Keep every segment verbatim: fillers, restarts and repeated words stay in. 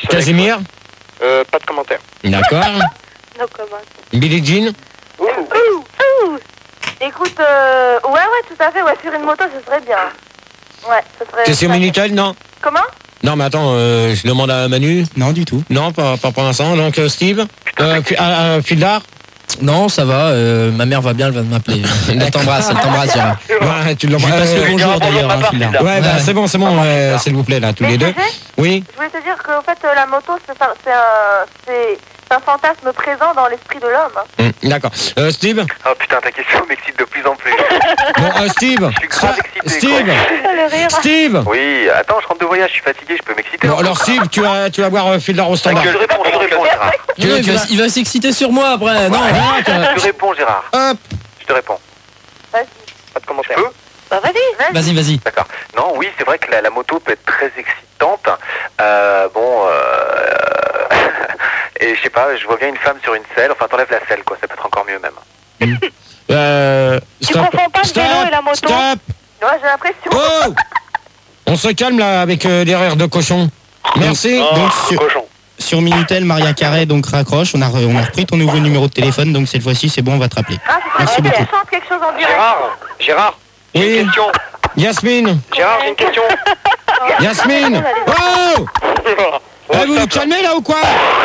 Casimir? Euh, pas de commentaire. D'accord. No comment. Billie Jean? Ouh, ouh. Écoute, euh, ouais, ouais, tout à fait, ouais, sur une moto, ce serait bien. Ouais, ce serait... Question Minitel, non? Comment? Non, mais attends, euh, je demande à Manu. Non, du tout. Non, pas, pas pour l'instant. Donc, euh, Steve? Euh, fi- ah, ah, Fildar? Non, ça va, euh, ma mère va bien, elle va m'appeler. Elle t'embrasse, elle t'embrasse, Gérard. Ouais, tu Je lui passe le Euh, bonjour d'ailleurs, hein, Fildar. Ouais, bah, Ouais. c'est bon, c'est bon, euh, s'il vous plaît, là, tous les deux. Oui? Je voulais te dire qu'en fait, euh, la moto, c'est un, c'est un, c'est un fantasme présent dans l'esprit de l'homme. Hum, D'accord. Euh, Steve? Oh putain, ta question m'excite de plus en plus. Bon, euh, Steve? Je suis grave Sta- excité, Steve? Le rire. Steve? Oui, attends, je rentre de voyage, je suis fatigué, je peux m'exciter. Bon, alors Steve, tu vas, tu vas voir euh, Fildar au standard. Je réponds, je réponds, Gérard. Tu Non, veux- il tu va, vas- il va s'exciter sur moi après. Non, arrête. Je réponds, Gérard. Hop! Je te réponds. Vas-y. Pas de commentaire. Je peux? Bah, vas-y. Vas-y, vas-y. D'accord. Non, oui, c'est vrai que la, la moto peut être très excitante. Euh, bon, euh... et je sais pas, je vois bien une femme sur une selle. Enfin, t'enlèves la selle, quoi. Ça peut être encore mieux même. Euh, Tu stop. confonds pas le Stop. vélo et la moto? Stop! Ouais, j'ai l'impression. Oh! On se calme là avec euh, des rires de cochon. Merci. Donc, sur, Cochon. sur Minitel, Maria Carré donc raccroche. On a, re- on a repris ton nouveau numéro de téléphone, donc cette fois-ci, c'est bon, on va te rappeler. Ah, c'est Merci vrai beaucoup. qu'elle chante quelque chose en direct. Gérard, Gérard, j'ai Oui. une question. Yasmine. Gérard, j'ai une question. Yasmine. Oh! Eh, vous vous calmez là ou quoi?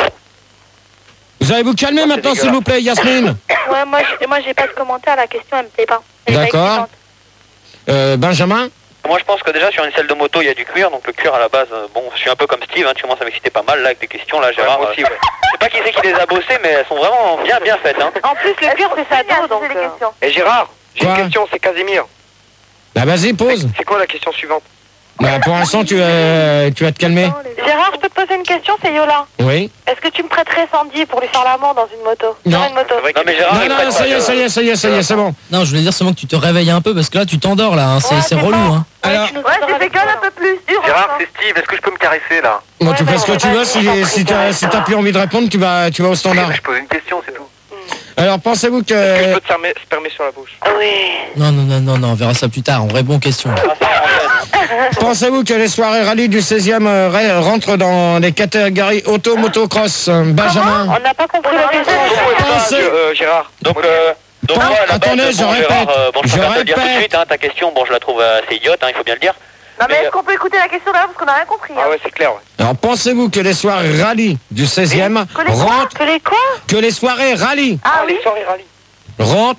Vous allez vous calmer maintenant s'il vous plaît, Yasmine. Ouais, moi, j'ai- moi, j'ai pas de commentaire, la question, elle me plaît pas. Elle est pas D'accord. excitante. Euh, Benjamin? Moi je pense que déjà sur une selle de moto il y a du cuir, donc le cuir à la base, euh, bon je suis un peu comme Steve, hein, tu commences à m'exciter pas mal là avec tes questions là Gérard. moi aussi, euh, Je sais pas qui c'est qui les a bossées mais elles sont vraiment bien bien faites. Hein. En plus, le cuir, c'est sa dos, donc... Et euh, Eh, Gérard, j'ai Quoi une question, c'est Casimir. Bah vas-y, pose. C'est quoi la question suivante? Bah pour l'instant tu, euh, tu vas te calmer. Gérard, je peux te poser une question, c'est Yola. Oui. Est-ce que tu me prêterais Sandy pour lui faire l'amour dans une moto? Non. Sur une moto. Non mais Gérard, Non, il non, prête ça pas, y est, ça y est, ça y est, ça y est, c'est bon. Non, je voulais dire seulement que tu te réveilles un peu parce que là, tu t'endors là. Hein. C'est Ouais, c'est c'est relou. bon. Hein. Alors, Ouais, j'ai fait gueule un peu plus dur. Gérard, enfin. c'est Steve, est-ce que je peux me caresser là? bon, tu Ouais, fais ce que ouais, tu ouais, veux. ouais, Si, ouais, si ouais, t'as ouais, si t'as plus envie de répondre, tu vas, tu vas au standard. Je pose une question, c'est tout. Alors pensez-vous Est-ce que je que... peux te fermer, spermer sur la bouche? Oui. Non, non, non, non, non, on verra ça plus tard. On répond aux questions. Pensez-vous que les soirées rallye du seizième euh, ra- rentrent dans les catégories auto, motocross? euh, Benjamin? On n'a pas compris la question. Pensez- Euh, Gérard. Donc, euh, donc Pas- moi, à la attendez, base, je bon, répète. Gérard, euh, bon, je Je préfère te le dire tout de répète. suite, hein, ta question, bon je la trouve assez idiote, hein, il faut bien le dire. Non, mais Mais, est-ce qu'on peut écouter la question d'abord parce qu'on n'a rien compris? Ah hein. ouais, c'est clair, ouais. Alors pensez-vous que les soirées rallye du seizième Que les quoi? rentrent... Que les quoi? Que les soirées rallye Ah oui. Les soirées rallye. rentrent...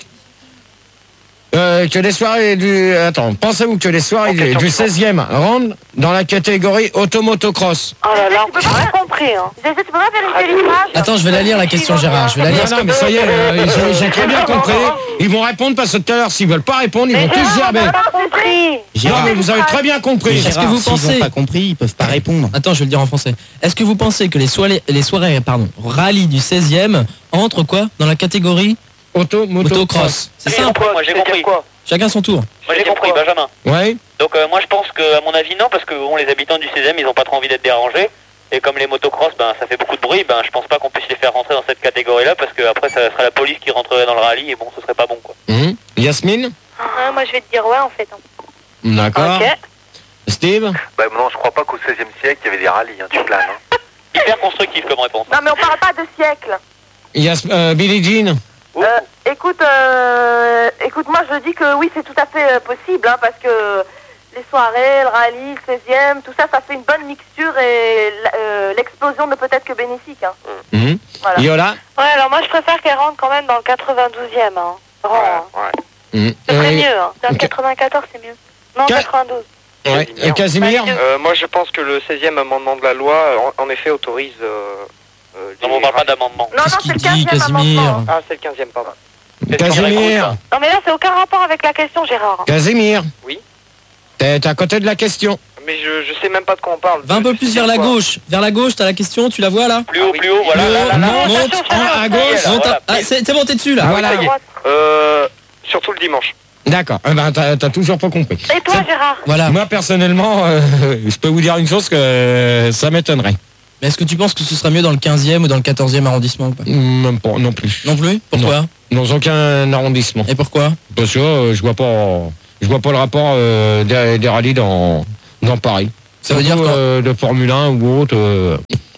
Euh, que les soirées du... Attends, pensez-vous que les soirées du, du seizième rentrent dans la catégorie auto-motocross? Oh là là, tu peux pas rien compris. Hein. Tu peux pas vérifier l'image? Attends, je vais la lire la question, Gérard. Je vais la lire. Non, non, mais ça y est, euh, j'ai- j'ai très bien compris. Ils vont répondre parce que tout à l'heure, s'ils veulent pas répondre, ils vont tous Gérard, on gerber. n'a pas compris. Non, Gérard, mais vous avez très bien compris. Est-ce que Gérard, vous s'ils pensez- n'ont pas compris, ils peuvent pas répondre. Attends, je vais le dire en français. Est-ce que vous pensez que les soirées, les soirées pardon, rallye du seizième entrent quoi dans la catégorie Auto-motocross. motocross? C'est J'ai simple. compris, moi j'ai compris. quoi? Chacun son tour. Moi j'ai compris, Benjamin. Ouais. Donc euh, moi je pense que à mon avis non, parce que bon, les habitants du seizième ils ont pas trop envie d'être dérangés. Et comme les motocross, ben ça fait beaucoup de bruit, ben je pense pas qu'on puisse les faire rentrer dans cette catégorie-là, parce que après ça sera la police qui rentrerait dans le rallye et bon ce serait pas bon quoi. Mhm. Yasmine? Ah, moi, je vais te dire ouais, en fait. hein. D'accord. Ok. Steve? Bah non, je crois pas qu'au seizième siècle, il y avait des rallyes, hein, tu planes. Hein. Hyper constructif comme réponse. Non, mais on parle pas de siècle. Yas euh, Billie Jean? Ouh. Euh, écoute, euh, écoute, moi je dis que oui, c'est tout à fait euh, possible, hein, parce que les soirées, le rallye, le seizième, tout ça, ça fait une bonne mixture et euh, l'explosion ne peut être que bénéfique. Hein. Mhm. Voilà. Yola? Ouais, alors moi je préfère qu'elle rentre quand même dans le quatre-vingt-douzième. Hein. Rang, hein. Ouais. Mhm. Ce serait Euh, mieux. Hein. Dans le ok. quatre-vingt-quatorze, c'est mieux. Non, Ca- quatre-vingt-douze. Ouais. Euh, Casimir? Euh, moi, je pense que le seizième amendement de la loi, en, en effet, autorise... Euh, euh, Non, les on parle pas rallyes. d'amendement. Non, Qu'est-ce non, qu'il c'est le dit, quinzième Casimir? amendement. Ah, c'est le quinzième, pardon. Casimir? Non, mais là, c'est aucun rapport avec la question, Gérard. Casimir? Oui. T'es t'es à côté de la question. Mais je, je sais même pas de quoi on parle. Va un peu Je plus sais vers la quoi. gauche. Vers la gauche, t'as la question, tu la vois là? Plus haut, Ah oui. plus haut, voilà. Plus là, haut, là, là. monte, monte, attention, en- à gauche, là, monte à- voilà. ah, c'est c'est bon, t'es dessus là. Ah, voilà. Ça y est. Droite. Euh, surtout le dimanche. D'accord. Eh ben, t'as t'as toujours pas compris. Et toi, Gérard? Voilà. Moi, personnellement, euh, je peux vous dire une chose que euh, ça m'étonnerait. Mais est-ce que tu penses que ce serait mieux dans le quinzième ou dans le quatorzième arrondissement ou pas? Même pas, non plus. Non plus? Pourquoi? Dans aucun arrondissement. Et pourquoi? Parce que euh, je vois pas, je vois pas le rapport euh, des, des rallyes dans, dans Paris. Ça veut Surtout, dire quoi? euh, de Formule un ou autre. euh,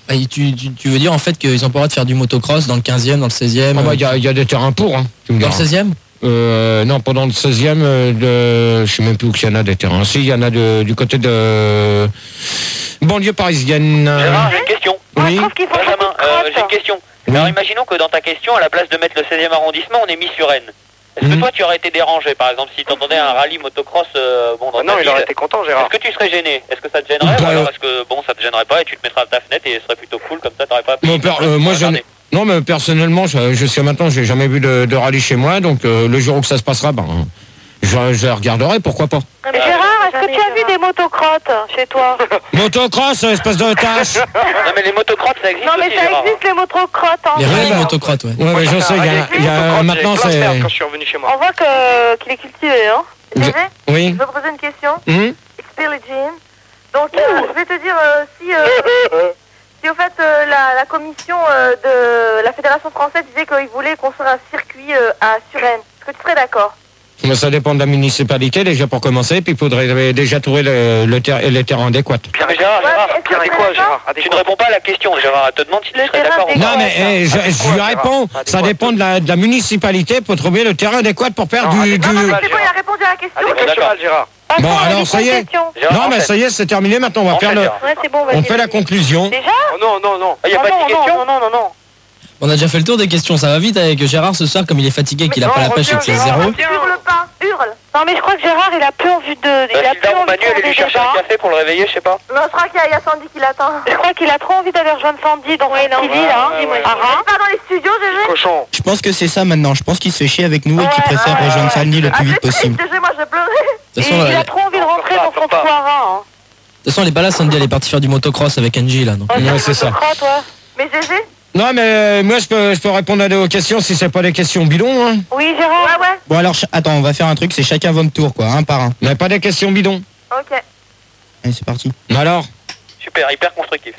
Et tu, tu, tu veux dire en fait qu'ils ont pas le droit de faire du motocross dans le quinzième, dans le seizième? Ah bah, il y, a- il y a des terrains pour, hein. tu me Dans le diras. seizième? Euh, non, pendant le seizième, euh, de... je sais même plus où il y en a des terrains. Si, il y en a de, du côté de banlieue parisienne. Gérard, j'ai une question. Moi, Oui. je trouve qu'il faut Benjamin, beaucoup de euh, crottes. j'ai une question. Oui. Alors imaginons que dans ta question, à la place de mettre le seizième arrondissement, on est mis sur Rennes. Est-ce que Mhm. toi tu aurais été dérangé, par exemple, si tu entendais un rallye motocross euh, bon, dans Ah non, ta il aurait ville? été content, Gérard. Est-ce que tu serais gêné? Est-ce que ça te gênerait? Bah, Ou alors euh, est-ce que bon, ça te gênerait pas et tu te mettras à ta fenêtre et ce serait plutôt cool comme ça, t'aurais pas Mon père, euh, moi, je Regardez. non, mais personnellement, je- jusqu'à maintenant, j'ai jamais vu de, de rallye chez moi, donc euh, le jour où ça se passera, ben, je, je regarderai, pourquoi pas. Mais Gérard, est-ce que tu as vu des motocrottes chez toi? Motocross, espèce de tache. Non mais les motocross ça existe Non, mais aussi, ça Gérard. existe les motocrottes. Hein. Les Ouais, rallyes bah. motocross, ouais. Ouais, ouais, je sais, il y a, il y a- maintenant J'ai plein de c'est. merde quand je suis revenu chez moi. On voit que qu'il est cultivé, hein. Je- Gégé, Oui. je veux poser une question. Hum Expire Jean. Donc, euh, je vais te dire euh, si, euh, si au fait euh, la, la commission euh, de la Fédération française disait qu'ils voulaient construire un circuit euh, à Suresnes. Est-ce que tu serais d'accord? Mais ça dépend de la municipalité déjà pour commencer, puis il faudrait déjà trouver le, le ter- les terrains adéquats. Non mais Gérard, Ouais, Gérard, mais est-ce que Pierre, tu et quoi, serais Gérard d'accord? Adéquat. tu ne réponds pas à la question, Gérard. Elle te demande si tu Le serais terrain d'accord ou des- pas. Non mais eh, je, je lui Gérard, réponds, adéquat. ça dépend de la, de la municipalité pour trouver le terrain adéquat pour faire Non, du... adéquat, du- Non, non, mais Gérard. c'est bon, il a répondu à la question. Adéquat D'accord. cheval, Gérard. Attends, Bon, on alors, lui ça pose y est. une question. Gérard, Non mais enchaîne. ça y est, c'est terminé, maintenant on va faire Enchaîne, le... Gérard. Ouais, c'est bon, vas-y. On fait la conclusion. Déjà? Oh non, non, non. Ah, y a Ah pas non, de question non, non, non, non, non. On a déjà fait le tour des questions, ça va vite avec Gérard ce soir, comme il est fatigué, qu'il a non, pas la pêche et reviens, que c'est Gérard, zéro. reviens. Hurle pas, hurle. Non, mais je crois que Gérard, il a plus envie de... Il Bah, a si plus Daron envie Manu, de elle faire lui des chercher un débats. café pour le réveiller, je sais pas. Non, je crois qu'il y, a- il y a Sandy qui l'attend. Je crois qu'il a trop envie d'aller rejoindre Sandy dans oui, son T V, là. ouais, ouais. Ah, ah. Pas dans les studios, Gégé? Cochon. Je pense que c'est ça maintenant. Je pense qu'il se fait chier avec nous et qu'il Ouais, préfère ouais, rejoindre ouais. Sandy le Ah, plus vite c'est triste, possible. Gégé, moi, j'ai pleuré. De toute façon, Il, elle- il a trop envie de rentrer dans son Pleure pas, soir, hein. De toute façon, elle est pas là, Sandy, elle est partie faire du motocross avec Angie là. Donc. Ouais, c'est ça. Crois, toi. Mais Gégé? Non mais euh, moi je peux, je peux répondre à vos questions si c'est pas des questions bidons, hein. Oui, Gérard? Ouais, ouais. Bon alors, ch- attends, on va faire un truc, c'est chacun votre tour, quoi, un par un. Mais pas des questions bidons. Ok. Allez, c'est parti. Alors Super, hyper constructif.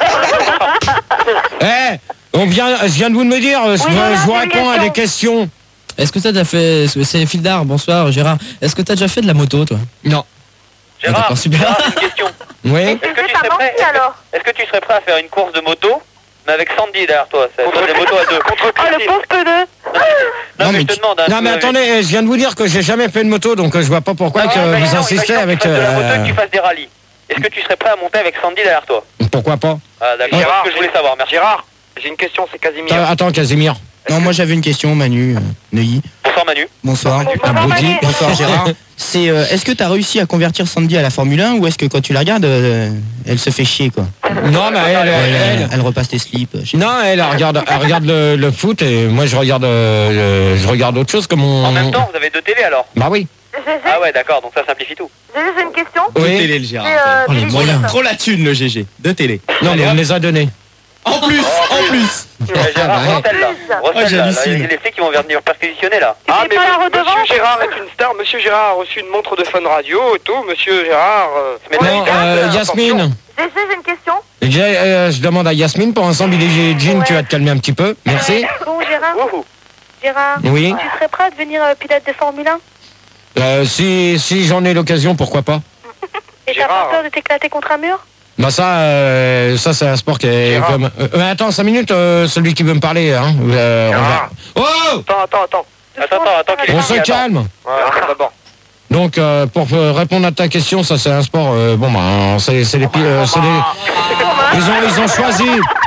Eh, on vient, je viens de vous me dire, je, Oui, voilà, je vous c'est une réponds à des question. questions. Est-ce que t'as déjà fait. C'est Fildar, bonsoir Gérard. Est-ce que t'as déjà fait de la moto toi? Non. Gérard, d'accord, super. Gérard, j'ai une question. Oui. Mais Est-ce que Gégé, tu t'as serais prêt menti, alors? Est-ce que tu serais prêt à faire une course de moto, mais avec Sandy derrière toi? Ça Contre des motos à deux. Contre Oh, le Christine. pauvre pneu. Non, Non, mais mais je te tu- demande. hein, Non tu- mais attendez, je viens de vous dire que j'ai jamais fait de moto, donc euh, je vois pas pourquoi Ah, que bah, vous non, insistez imaginons avec... que tu fasses de la moto et euh, que tu fasses des rallyes. Est-ce que tu serais prêt à monter avec Sandy derrière toi? Pourquoi pas? Ah d'accord, c'est Gérard, ce que je voulais savoir, merci. Gérard, j'ai une question, c'est Casimir. Attends, attends, Casimir. Non, moi j'avais une question, Manu, euh, Neuilly. Bonsoir Manu. Bonsoir. Bonsoir, Abruti. Manu. Bonsoir Gérard. C'est, euh, est-ce que t'as réussi à convertir Sandy à la Formule un ou est-ce que quand tu la regardes, euh, elle se fait chier quoi? Non mais elle, Elle, elle, elle, elle- elle repasse tes slips. je sais non, elle, elle regarde, elle regarde le, le foot et moi je regarde, euh, le- je regarde autre chose comme on... En même temps, vous avez deux télé alors? Bah oui. Gégé, Ah ouais, d'accord, donc ça simplifie tout. Gégé, j'ai une question. Oui. télé le C'est, Gérard. euh, Oh, les Billy moyens. Jean. Trop la thune le G G. Deux télé. Non mais on me les a donnés. En plus, en plus. Ouais, Gérard, ouais. recèle là. Oh, Recèle là. j'hallucine. Là, il y a les flics qui vont venir perquisitionner là. Ah, C'est mais pas la monsieur redevance? Gérard est une star. Monsieur Gérard a reçu une montre de Fun Radio et tout. Monsieur Gérard. euh, Mais Non, euh, Yasmine. Gégé, j'ai une question. J'ai, euh, je demande à Yasmine, pour l'instant, Billie Jean, tu vas te calmer un petit peu. Merci. Bon, Gérard, Wouhou. Gérard, Oui. tu serais prêt à devenir euh, pilote de Formule un? Euh, si si j'en ai l'occasion, pourquoi pas? Et t'as Gérard. pas peur de t'éclater contre un mur? Bah ça, euh, ça c'est un sport qui est Gérard. comme... Euh, euh, attends, cinq minutes, euh, celui qui veut me parler. Hein. Euh, on va- Gérard. Oh, Attends, attends, attends. Attends, attends, attends, qu'il on est se fini, attends. calme. Ouais, attends d'abord. Donc, euh, pour euh, répondre à ta question, ça c'est un sport... euh, bon, bah, c'est c'est les... pi- euh, c'est les- Ils ont, ils ont choisi...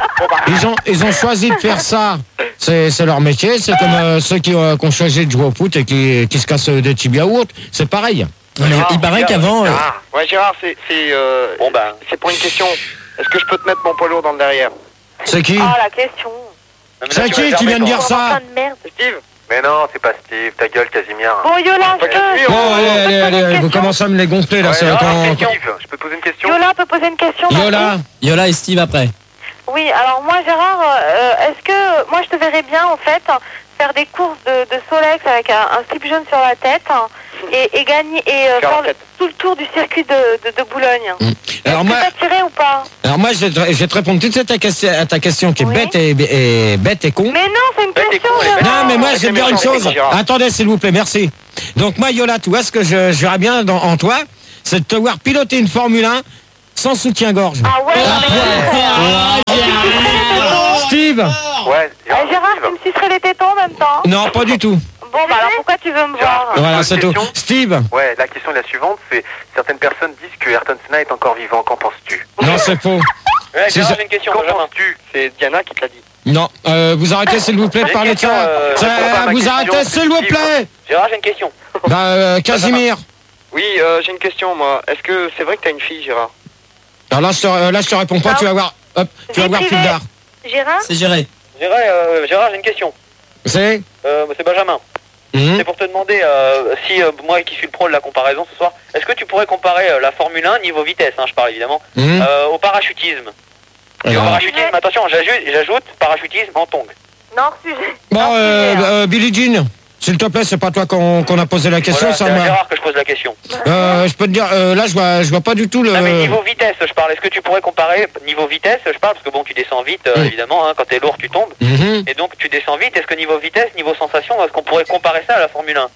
Ils ont, ils ont choisi de faire ça. C'est c'est leur métier. C'est comme euh, ceux qui, euh, qui ont choisi de jouer au foot et qui, qui se cassent des tibias ou autre. C'est pareil. Non, mais il paraît qu'avant. euh, Ah, ouais, Gérard, c'est c'est euh, Bon bah. c'est pour une question. Est-ce que je peux te mettre mon poids lourd dans le derrière? C'est qui? Ah, la question. Non, mais là, C'est tu vas qui qui vient de fermer, dire toi. ça? Plein de merde. C'est Steve? Mais non, c'est pas Steve. Ta gueule, Casimir. Bon, Yola, je Pas peux... Casimir. Bon, allez, allez, allez, Une vous question. commencez à me les gonfler là. Ouais, c'est non, quand- c'est Steve. Je peux te poser une question? Yola peut poser une question? Yola, Yola et Steve après. Oui, alors moi, Gérard, euh, est-ce que... Moi, je te verrais bien, en fait, faire des courses de, de Solex avec un, un slip jaune sur la tête hein, et, et gagner... Et euh, Sur la faire le- tête. tout le tour du circuit de, de, de Boulogne. alors Est-ce moi, que t'as tiré ou pas? alors moi, je vais te, je vais te répondre tout de suite à ta question, à ta question qui est Oui. bête et, et bête et con. Mais non, c'est une Ouais, t'es question, con, elle est Gérard. Non, mais moi, je vais te dire une méchant, chose. Gérard. Attendez, s'il vous plaît, merci. Donc moi, Yola, tu vois ce que je, je verrais bien dans, en toi, c'est de te voir piloter une Formule un sans soutien-gorge. Ah ouais, non, mais... Ah, Ouais, Gérard, Eh, Gérard, Steve. tu me sucerais les tétons en même temps? Non, pas du tout. Bon, bah alors pourquoi tu veux me Gérard, voir? je- Voilà, Bonne c'est tout. question. Steve. Ouais, la question est la suivante, c'est certaines personnes disent que Ayrton Senna est encore vivant. Qu'en penses-tu? Non, c'est faux. Ouais, C'est Gérard, ça. j'ai une question, Qu'en Benjamin. penses-tu? C'est Diana qui te l'a dit. Non, euh, vous arrêtez s'il vous plaît de J'ai parler une de ça. question, euh, Ça, réponds pas à ma vous question, arrêtez s'il vous Steve. plaît. Gérard, j'ai une question. Bah, euh, Casimir. Oui, euh, j'ai une question, moi. Est-ce que c'est vrai que t'as une fille, Gérard? Alors là, je te, euh, là, je te réponds pas. Tu vas voir. Hop, tu vas Vie voir privée. Fildar. Gérard? C'est géré. Gérard, euh, Gérard, j'ai une question. C'est. Euh, c'est Benjamin. Mhm. C'est pour te demander euh, si euh, moi qui suis le pro de la comparaison ce soir, est-ce que tu pourrais comparer euh, la Formule un niveau vitesse, hein, je parle évidemment, Mhm. euh, au parachutisme. Et au Alors, parachutisme, attention, j'ajoute, j'ajoute parachutisme en tongue. Non, hors sujet. Bon, Hors euh, sujet, hein. euh, Billie Jean, s'il te plaît, c'est pas toi qu'on qu'on a posé la question, Voilà, ça c'est à m'a. Gérard que je pose la question. Euh, je peux te dire, euh, là, je vois, je vois pas du tout le. Non mais niveau vitesse, je parle. Est-ce que tu pourrais comparer niveau vitesse, je parle parce que bon, tu descends vite, euh, Mm. évidemment, hein, quand t'es lourd, tu tombes. Mhm. Et donc tu descends vite. Est-ce que niveau vitesse, niveau sensation, est-ce qu'on pourrait comparer ça à la Formule un?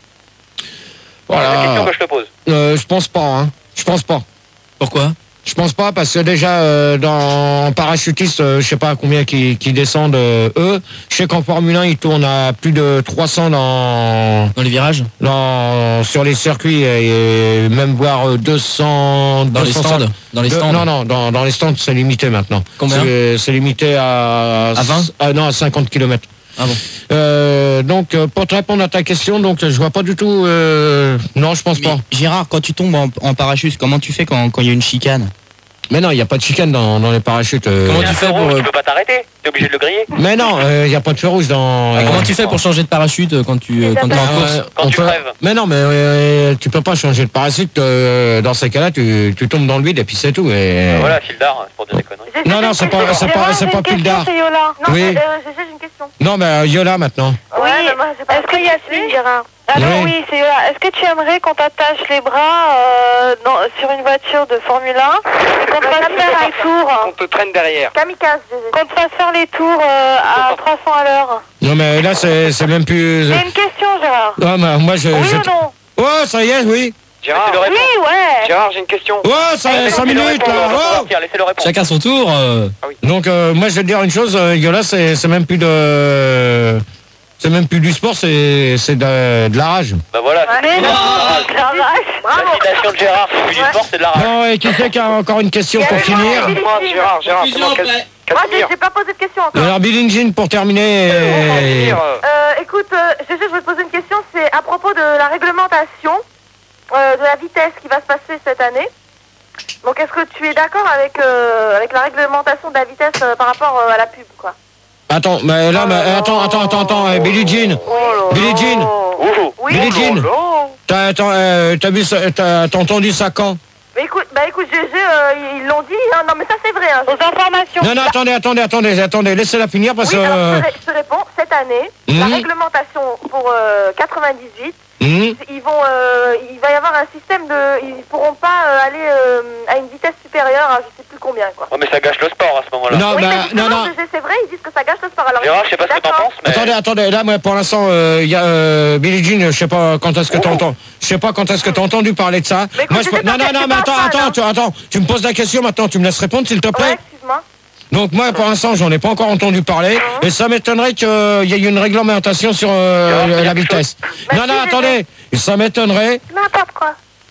C'est la question Voilà. que je te pose. Euh, je pense pas, hein. Je pense pas. Pourquoi? Je pense pas parce que déjà euh, dans en parachutiste, euh, je sais pas combien qui, qui descendent euh, eux. Je sais qu'en Formule un, ils tournent à plus de trois cents dans, Dans les virages? dans sur les circuits et, et même voire euh, deux cents Dans les deux cents stands? Dans les de- stands? Non, non, dans, dans les stands, c'est limité maintenant. Combien? C'est c'est limité à... À vingt? Ah non, à cinquante kilomètres. Ah bon. Euh, donc, euh, pour te répondre à ta question, donc je vois pas du tout... euh, Non, je pense Mais, pas. Gérard, quand tu tombes en, en parachute, comment tu fais quand quand il y a une chicane? Mais non, il n'y a pas de chicane dans, dans les parachutes. euh. Comment Il y a tu un fais feu pour, rouge, euh, Tu peux pas t'arrêter. T'es obligé de le griller. Mais non, il n'y a pas de feu rouge dans... Ah, euh, comment tu fais pour changer de parachute euh, quand tu euh, quand t'es en Euh, course? Quand on tu peut- crèves. Mais non, mais euh, tu peux pas changer de parachute. euh, dans ces cas-là, tu, tu tombes dans le vide et puis c'est tout. Et... Voilà, Fildar, c'est pour dire des conneries. J'ai- Non, non, c'est pas- c'est pas- c'est pas Pildar. C'est Yola. Non, Oui. euh, j'ai j'ai une question. Non, mais euh, Yola maintenant. Oui, est-ce que Yasmine, Gérard? Alors, oui, c'est Yola. Est-ce que tu aimerais qu'on t'attache les bras euh, dans- sur une voiture de Formule un et qu'on te fasse faire un tour? On te traîne derrière. Kamikaze, qu'on te fasse faire les tours euh, à trois cents à l'heure. Non, mais là, c'est c'est même plus... J'ai une question, Gérard. Ah, mais moi, je... Oui je- ou non? Oh, ça y est, oui. Gérard, Laissez-le répondre. Oui, ouais. Gérard, j'ai une question. Oh, ça y est, cinq Laissez-le minutes, répondre, là. laissez-le Oh. sortir, Laissez-le répondre. Chacun son tour. euh, Donc, euh, moi, je vais te dire une chose, euh, Yola, c'est c'est même plus de... C'est même plus du sport, c'est c'est de, de la rage. Bah voilà, Mais c'est non, la Bravo. la citation de Gérard, c'est plus du sport, c'est de la rage. Bon, et qui c'est qui a encore une question pour finir? Moi, Gérard, Gérard, c'est moi, Cas- Moi, j'ai Casimir. j'ai pas posé de question encore. Alors, Billie Jean, pour terminer... et- Casimir, euh, Euh, écoute, euh, G G, je vais te poser une question. C'est à propos de la réglementation euh, de la vitesse qui va se passer cette année. Donc, est-ce que tu es d'accord avec, euh, avec la réglementation de la vitesse euh, par rapport euh, à la pub, quoi? Attends, mais là, mais, attends, attends, attends, attends, eh, Billie Jean, Billie Jean, Ouh. Oui. Billie Jean, t'as t'as, euh, t'as vu ça- t'as t'as entendu ça quand? Mais écoute, bah écoute, G G, euh, ils l'ont dit. Hein. Non, mais ça c'est vrai. Hein. Aux informations. Non, non, attendez, attendez, attendez, attendez, laissez-la finir parce Oui, que... alors je te, ré- je te réponds. Cette année, la Mhm. réglementation pour euh, quatre-vingt-dix-huit, Hum, ils vont, euh, il va y avoir un système de, ils pourront pas euh, aller euh, à une vitesse supérieure à je sais plus combien, quoi. Oh, mais ça gâche le sport à ce moment-là. Non, Oui, bah, mais non, justement, non. G G, c'est vrai, ils disent que ça gâche le sport. Alors, Gérard, je sais pas ce que t'en d'accord. penses, mais... Attendez, attendez, là, moi, pour l'instant, il y a euh, Billie Jean, je sais pas quand est-ce que t'as entendu, je sais pas quand est-ce que t'as entendu parler de ça. Mais écoute, Moi, je je sais non, pas, non, c'est non, pas mais un attends, fan, attends, hein. tu, attends, tu me poses la question maintenant, tu me laisses répondre, s'il te plaît. Ouais, excuse-moi. Donc moi, pour l'instant, j'en ai pas encore entendu parler, et ça m'étonnerait qu'il y ait une réglementation sur euh, Gérard, la quelque vitesse. chose. Non, Bah, non, si, attendez, ça m'étonnerait. N'importe quoi.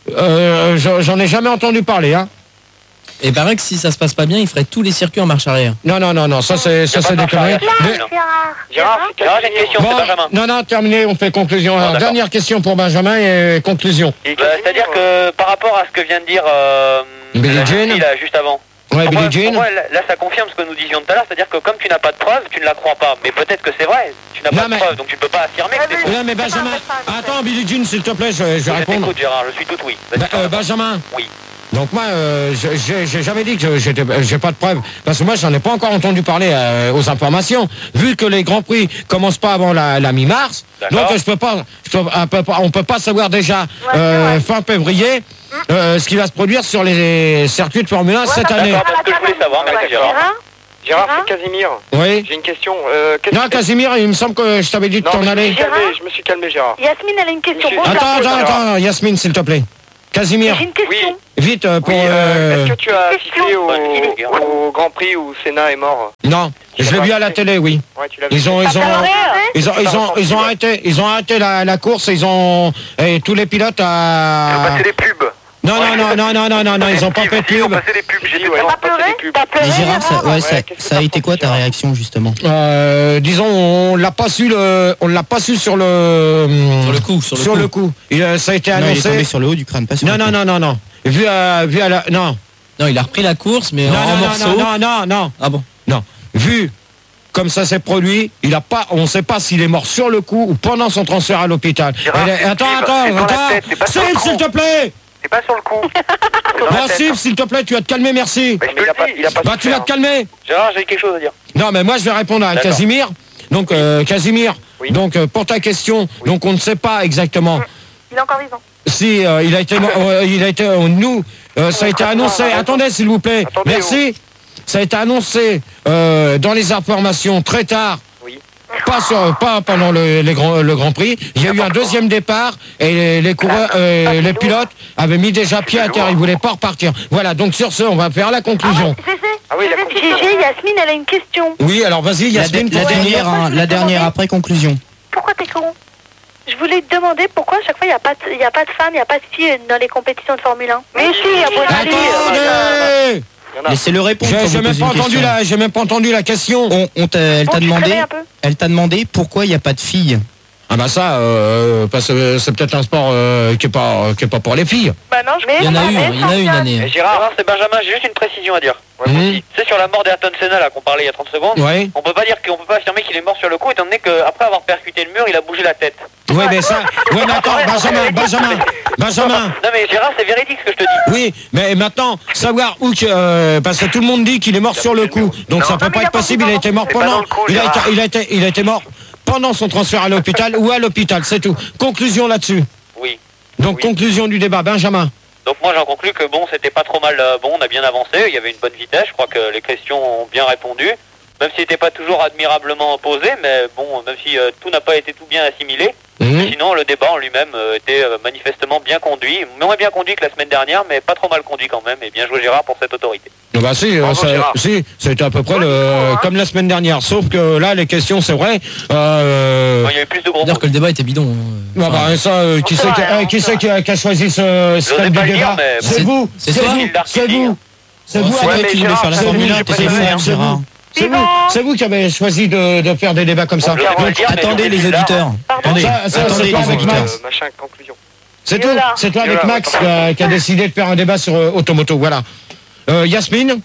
Euh, j'en j'en ai jamais entendu parler, hein. Et paraît que si ça se passe pas bien, il ferait tous les circuits en marche arrière. Non, non, non, non, ça c'est ça Y a pas c'est de des marche conneries. arrière. Mais- Non. Gérard, c'est Gérard, j'ai une Casimir. question, c'est Benjamin. non, non, terminé, on fait conclusion. Alors, d'accord. dernière question pour Benjamin et conclusion. Et Bah, Casimir, C'est-à-dire que par rapport à ce que vient de dire euh, Billie la Jean. fille, là, juste avant. Ouais, Pour moi- Billie Jean. pour moi, là, là, ça confirme ce que nous disions tout à l'heure, c'est-à-dire que comme tu n'as pas de preuves, tu ne la crois pas. Mais peut-être que c'est vrai, tu n'as Non, pas mais- de preuves, donc tu ne peux pas affirmer que Ouais, c'est mais- faux. Non, mais C'est pas Benjamin, un vrai fan, attends, Billie Jean, s'il te plaît, je, je vais Je répondre. t'écoute, Gérard, je suis tout oui. Vas-y, Bah, euh, parle. Benjamin. Oui. Donc moi, euh, je- j'ai j'ai jamais dit que j'étais, j'ai pas de preuves, parce que moi, j'en ai pas encore entendu parler euh, aux informations. Vu que les grands prix commencent pas avant la, la mi-mars, D'accord. donc je peux pas, je peux, on peut pas, on peut pas savoir déjà c'est euh, vrai. fin février euh, ce qui va se produire sur les circuits de Formule un Ouais, cette parce- année. D'accord, parce que je voulais savoir, merci, Ouais. Gérard. Gérard, Gérard c'est Casimir. Oui. J'ai une question. Euh, qu'est-ce Non, que- Casimir, il me semble que je t'avais dit de Non, t'en mais je me aller. suis calmé, je me suis calmé, Gérard. Yasmine, elle a une question. Monsieur- Bon, je la Attends, pose. attends, attends, Yasmine, s'il te plaît. Casimir, J'ai une question. vite euh, pour... Oui, euh, euh, est-ce que tu as Question. assisté au, Ouais, au Grand Prix où Senna est mort? Non, je l'ai vu à la télé, oui. Ouais, tu l'as vu. Ils ont, ils ont, Ah, ils ont, ils ont, ils ont arrêté, ils ont arrêté la, la course. Ils ont, et tous les pilotes Ils ont à. passé des pubs. Non, non, non, non, non, non, non, non, ils ont pas fait de Ils ont pub. passé des pubs. J'ai dit, ouais. ouais. T'as pleuré T'as pleuré Mais Gérard, ça, ouais, ça, qu'est-ce que ça a t'as été quoi ta ressenti, réaction justement? Euh, disons, on l'a pas su le, on l'a pas su sur le. Sur le coup, sur le Sur coup. le coup. Il, euh, ça a été Non, il est annoncé. tombé sur le haut du crâne, pas sur Non, le non, cou. non, non, non. Vu à, vu à la, non. Non, il a repris la course, mais Non, en non, non, morceaux. non, non, non, Ah bon. non. Vu comme ça s'est produit, il a pas, on ne sait pas s'il est mort sur le coup ou pendant son transfert à l'hôpital. Gérard, Elle est- c'est Attends, Steve, attends, c'est dans la attends. tête, c'est pas sur le Steve, coup. s'il te plaît. C'est pas sur le coup. C'est dans la Bon, tête. Steve, s'il te plaît, tu vas te calmer, merci. Mais je te le dis. Il a pas Bah, tu vas te calmer. Gérard, j'ai quelque chose à dire. Non, mais moi, je vais répondre à D'accord. Casimir. Donc, euh, Casimir, Oui. donc, euh, pour ta question, Oui. donc, on ne sait pas exactement Il est encore vivant. si euh, il a été, euh, il a été, euh, nous, euh, ça a été annoncé. Attendez, s'il vous plaît. Attendez, Merci. Ça a été annoncé euh, dans les informations très tard. Oui. Pas, sur, pas pendant le, les grands- le Grand Prix. Il y a eu un deuxième départ et les, les coureurs, euh, les pilotes avaient mis déjà pied à terre. Ils voulaient pas repartir. Voilà. Donc sur ce, on va faire la conclusion. Gégé, Ah oui, la conclusion. Gégé, Yasmine, elle a une question. Oui. Alors vas-y, La, Yasmine. la pour finir. dernière, hein, la dernière après conclusion. Pourquoi t'es con? Je voulais te demander pourquoi à chaque fois il n'y a, pas de- il y a pas de femmes, il n'y a pas de filles dans les compétitions de Formule un. Mais si, il y a beau aller. Attendez. Il y en a. Laissez-le répondre. J'ai quand j'ai vous même posez pas une entendu question. la, j'ai même pas entendu la question. On, on t'a- elle Bon, t'a tu te demandé, réveilles un peu elle t'a demandé pourquoi il n'y a pas de filles. Ah bah ça, euh, parce que c'est peut-être un sport euh, qui est pas, qui est pas pour les filles. Bah non, je Il y en a eu, il y en a eu une année. Eh, Gérard, c'est Benjamin, j'ai juste une précision à dire. Ouais, Mhm. moi aussi. Tu sais, sur la mort d'Ayrton Senna là qu'on parlait il y a trente secondes, Ouais. on peut pas dire qu'on peut pas affirmer qu'il est mort sur le coup étant donné qu'après avoir percuté le mur, il a bougé la tête. Ouais, mais ça. Ouais, mais attends, Benjamin, Benjamin, Benjamin. Non mais Gérard, c'est véridique ce que je te dis. Oui, mais maintenant, savoir où que, euh, parce que tout le monde dit qu'il est mort sur le coup, donc ça Non, peut mais pas il a être pas possible. dit Il a été mort c'est pas pendant, dans le coup, il a été, Gérard. il a été, il a été mort pendant son transfert à l'hôpital ou à l'hôpital, c'est tout. Conclusion là-dessus. Oui. Donc Oui. conclusion du débat, Benjamin. Donc moi j'en conclus que bon, c'était pas trop mal, euh, bon, on a bien avancé, il y avait une bonne vitesse, je crois que les questions ont bien répondu, même s'il n'était pas toujours admirablement posé, mais bon, même si euh, tout n'a pas été tout bien assimilé, Mhm. sinon le débat en lui-même euh, était euh, manifestement bien conduit, moins bien conduit que la semaine dernière, mais pas trop mal conduit quand même, et bien joué Gérard pour cette autorité. Ah Bah si, euh, Bravo, ça- Gérard. si, c'était à peu près le, hein. comme la semaine dernière, sauf que là les questions, c'est vrai. Euh, Bon, il y avait plus de gros Faut dire mots. que le débat était bidon. hein. bah, Enfin, bah, ça, euh, qui c'est c'est qui, vrai, euh, hein, qui, c'est c'est qui a, qui a choisi ce, ce J'osais thème pas du le dire, débat? mais C'est c'est- vous, c'est c'est toi. vous, Il l'a c'est refusé. vous, c'est Oh, vous, c'est avec- toi mais qui voulais Gérard, faire la c'est Formule vous, un, j'ai t'étais pas fan, fait, Gérard. c'est vous, Suivant. c'est vous qui avez choisi de, de faire des débats comme ça. Je vais Donc, le dire, mais Attendez je les suis là. auditeurs. Attendez, Ça, ça, attendez c'est les toi avec auditeurs. Max. Euh, machin, conclusion. C'est tout, Yola. c'est toi avec Yola, Max attends. euh, qui a décidé de faire un débat sur euh, Automoto, voilà. Euh, Yasmine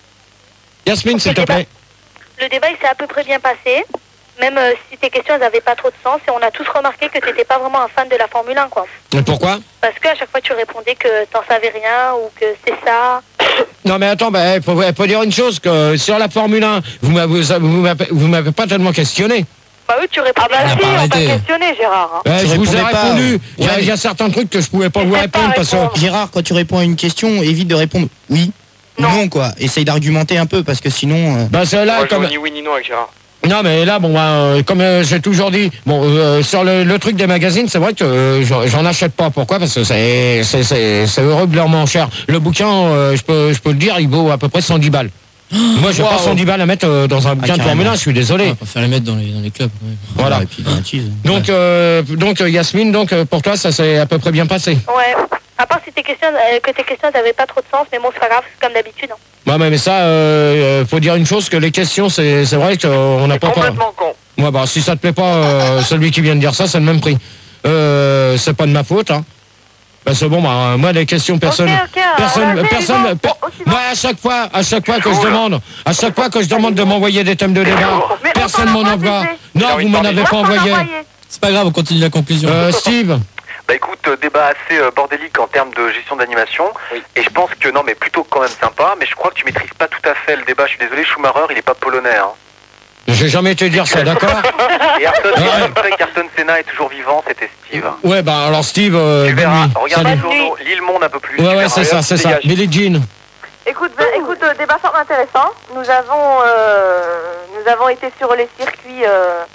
Yasmine, s'il te Le débat- plaît. Le débat il s'est à peu près bien passé, même euh, si tes questions elles n'avaient pas trop de sens, et on a tous remarqué que tu n'étais pas vraiment un fan de la Formule un, quoi. Et pourquoi? Parce qu'à chaque fois tu répondais que t'en savais rien ou que c'est ça. Non mais attends, bah, faut, faut dire une chose, que sur la Formule un, vous m'avez vous m'avez- vous m'avez pas tellement questionné. Bah oui, tu répondais. Ah bah On a si, pas on t'a arrêté. questionné, Gérard. hein. Euh, Tu je vous ai répondais pas, répondu. euh, Il y, a- ouais. il y a certains trucs que je pouvais pas vous sais répondre pas parce que... répondre. Gérard, quand tu réponds à une question, évite de répondre oui ou Non. non, quoi. Essaye d'argumenter un peu parce que sinon. euh, Bah c'est là, Moi, je comme... joue ni oui ni non avec Gérard. Non mais là, bon, bah, euh, comme euh, j'ai toujours dit, bon, euh, sur le, le truc des magazines, c'est vrai que euh, j'en j'en achète pas. Pourquoi? Parce que c'est c'est- c'est c'est horriblement cher. Le bouquin, euh, je peux je peux le dire, il vaut à peu près cent dix balles. Moi, j'ai pas cent dix balles à mettre euh, dans un bouquin de carrément. Formule un, je suis désolé. on préfère les mettre dans les, dans les clubs. ouais. Voilà. Et puis dans la cheese. Donc, euh, donc euh, Yasmine, donc euh, pour toi, ça s'est à peu près bien passé. Ouais. À part si tes questions, euh, que tes questions n'avaient pas trop de sens, mais bon, c'est pas grave, c'est comme d'habitude. hein. Ouais, mais, mais ça, euh, euh, faut dire une chose, que les questions, c'est c'est vrai qu'on n'a pas... pas- Complètement con. Ouais, bah, si ça te plaît pas, euh, celui qui vient de dire ça, c'est le même prix. Euh, c'est pas de ma faute, hein. Parce que bon, bah, moi, les questions, personne... Ok, ok, alors, personne, vas-y, personne, bon, per- bon, aussi bon. moi, à chaque fois, à chaque fois que je demande, à chaque fois que je demande de m'envoyer des thèmes de débat, Mais on personne t'en m'en envoie, envoie. Gégé. Non, envie vous de m'en parler. avez pas Moi, on t'a envoyé. C'est pas grave, on continue la conclusion. Euh, Steve, Bah écoute, euh, débat assez euh, bordélique en termes de gestion d'animation. Oui. Et je pense que, non mais plutôt quand même sympa, mais je crois que tu maîtrises pas tout à fait le débat. Je suis désolé, Schumacher, il est pas polonais. Hein. j'ai jamais été dire ça, d'accord? Et Ayrton, Ouais. c'est vrai qu'Ayrton Senna est toujours vivant, c'était Steve. Ouais, bah, alors Steve, euh, Tu bonne verras, nuit. regarde Salut. les journaux, lis le monde un peu plus. Ouais, tu ouais, verras. c'est ça, c'est ça. dégage. Billie Jean. Écoute, ben, écoute, euh, débat fort intéressant. Nous avons, euh, nous avons été sur les circuits euh,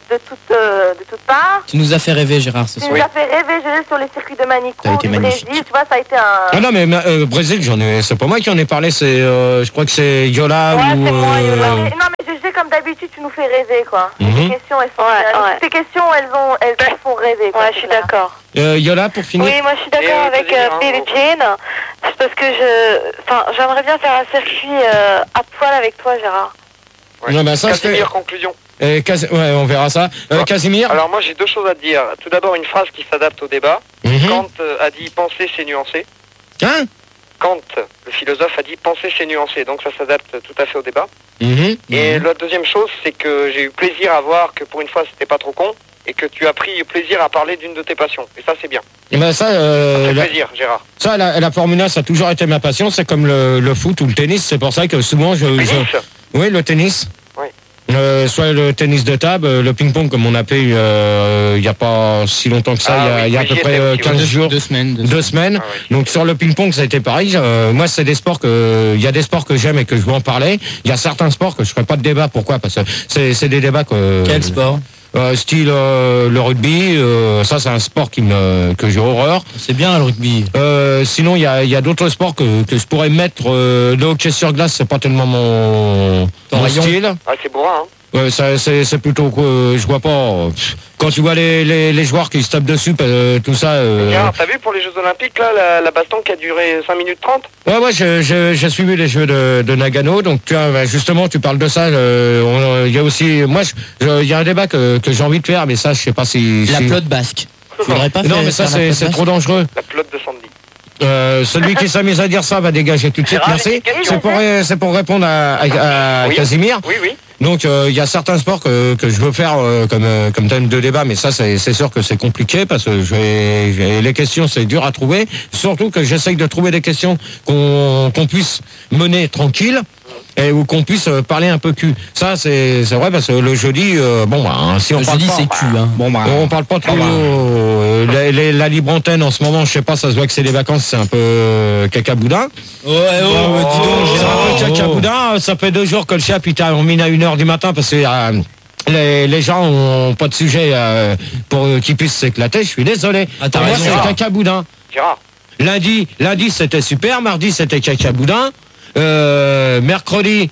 de toutes, euh, de toutes parts. Tu nous as fait rêver, Gérard, ce Tu soir. nous as fait rêver, je l'ai sur les circuits de Manico, Ça a été du magnifique. Brésil, tu vois, ça a été un... Ah non, mais euh, Brésil, j'en ai. C'est pas moi qui en ai parlé, c'est. euh, je crois que c'est Yola Ouais, ou. c'est moi, euh, Yola. Mais- Non, mais G G, comme d'habitude, tu nous fais rêver, quoi. Mhm. Tes questions, elles sont... Ouais, ouais. Tes questions, elles, ont, elles nous font rêver, quoi. Ouais, je suis d'accord. euh, Yola pour finir. Oui, moi je suis d'accord Et, euh, avec deuxième, euh, hein, Billie bon. Jean. C'est parce que je, enfin, j'aimerais bien faire un circuit euh, à poil avec toi, Gérard. Ouais. Non, bah, ça, c'est- Casimir, conclusion. Euh, Cas- ouais, on verra ça. Euh, Ouais. Casimir. Alors moi j'ai deux choses à te dire. Tout d'abord une phrase qui s'adapte au débat. Mhm. Kant euh, a dit penser c'est nuancé. Hein Kant, le philosophe, a dit penser c'est nuancé. Donc ça s'adapte tout à fait au débat. Mhm. Et la deuxième chose, c'est que j'ai eu plaisir à voir que pour une fois c'était pas trop con et que tu as pris plaisir à parler d'une de tes passions. Et ça c'est bien. Et ben ça, Ça euh, fait la, plaisir, Gérard. ça la, la Formule un, ça a toujours été ma passion. C'est comme le, le foot ou le tennis. C'est pour ça que souvent je. Tennis, je- oui, le tennis. Oui. Euh, soit le tennis de table, euh, le ping-pong comme on a fait euh, il n'y a pas si longtemps que ça, il Ah y a, oui, il y a à oui, peu j'y près étais euh, aussi, quinze ouais. jours. Deux semaines. deux Deux semaines. Ah oui. Donc sur le ping-pong, ça a été pareil. Euh, moi, c'est des sports que, il y a des sports que j'aime et que je veux en parler. Il y a certains sports que je ferai pas de débat. Pourquoi? Parce que c'est, c'est des débats que. Quel sport? euh, Style euh, le rugby. euh, ça, c'est un sport qui me, que j'ai horreur. C'est bien le rugby. Euh, sinon, il y a, il y a d'autres sports que, que je pourrais mettre. Euh, le hockey sur glace, c'est pas tellement mon, Ton mon rayon. style. Ah c'est bourrin, hein. Ouais, ça, c'est, c'est plutôt que je vois pas. pff, Quand tu vois les, les, les joueurs qui se tapent dessus, euh, tout ça. euh, Gérard, t'as vu pour les Jeux Olympiques là, la, la baston qui a duré cinq minutes trente? Ouais, ouais, je- je- j'ai suivi les jeux de, de Nagano, donc tu vois, bah, justement, tu parles de ça. euh, on- Il y a aussi, moi, je- je- il y a un débat que, que j'ai envie de faire, mais ça, je sais pas si. La si- pelote basque. Faudrait pas Non, faire- mais ça, faire la c'est, pelote c'est basque. trop dangereux. La pelote de Sandy. Euh, celui qui s'amuse à dire ça va dégager tout de suite. Gérard, Merci. j'ai une question. C'est pour, ré- c'est pour répondre à, à, à Oui. Casimir. Oui, oui. Donc, euh, il y a certains sports que, que je veux faire euh, comme, euh, comme thème de débat, mais ça, c'est, c'est sûr que c'est compliqué parce que je vais- j'ai- les questions, c'est dur à trouver. Surtout que j'essaye de trouver des questions qu'on, qu'on puisse mener tranquille et où qu'on puisse euh, parler un peu cul. Ça, c'est, c'est vrai parce que le jeudi, euh, bon, bah, hein, si on Le parle jeudi, pas, c'est cul, hein. Bon bah. on parle pas trop. euh, les- les- la libre antenne en ce moment, je sais pas, ça se voit que c'est les vacances, c'est un peu euh, cacaboudin. Ouais, oh, dis donc, C'est un peu Gérard. cacaboudin. Ça fait deux jours que le chef il t'a mis à une heure du matin parce que euh, les, les gens ont pas de sujet euh, pour euh, qu'ils puissent s'éclater. Je suis désolé. Ah, t'as Pour moi, raison, c'est Gérard. cacaboudin. Gérard. Lundi, lundi c'était super. Mardi, c'était cacaboudin. Euh, mercredi.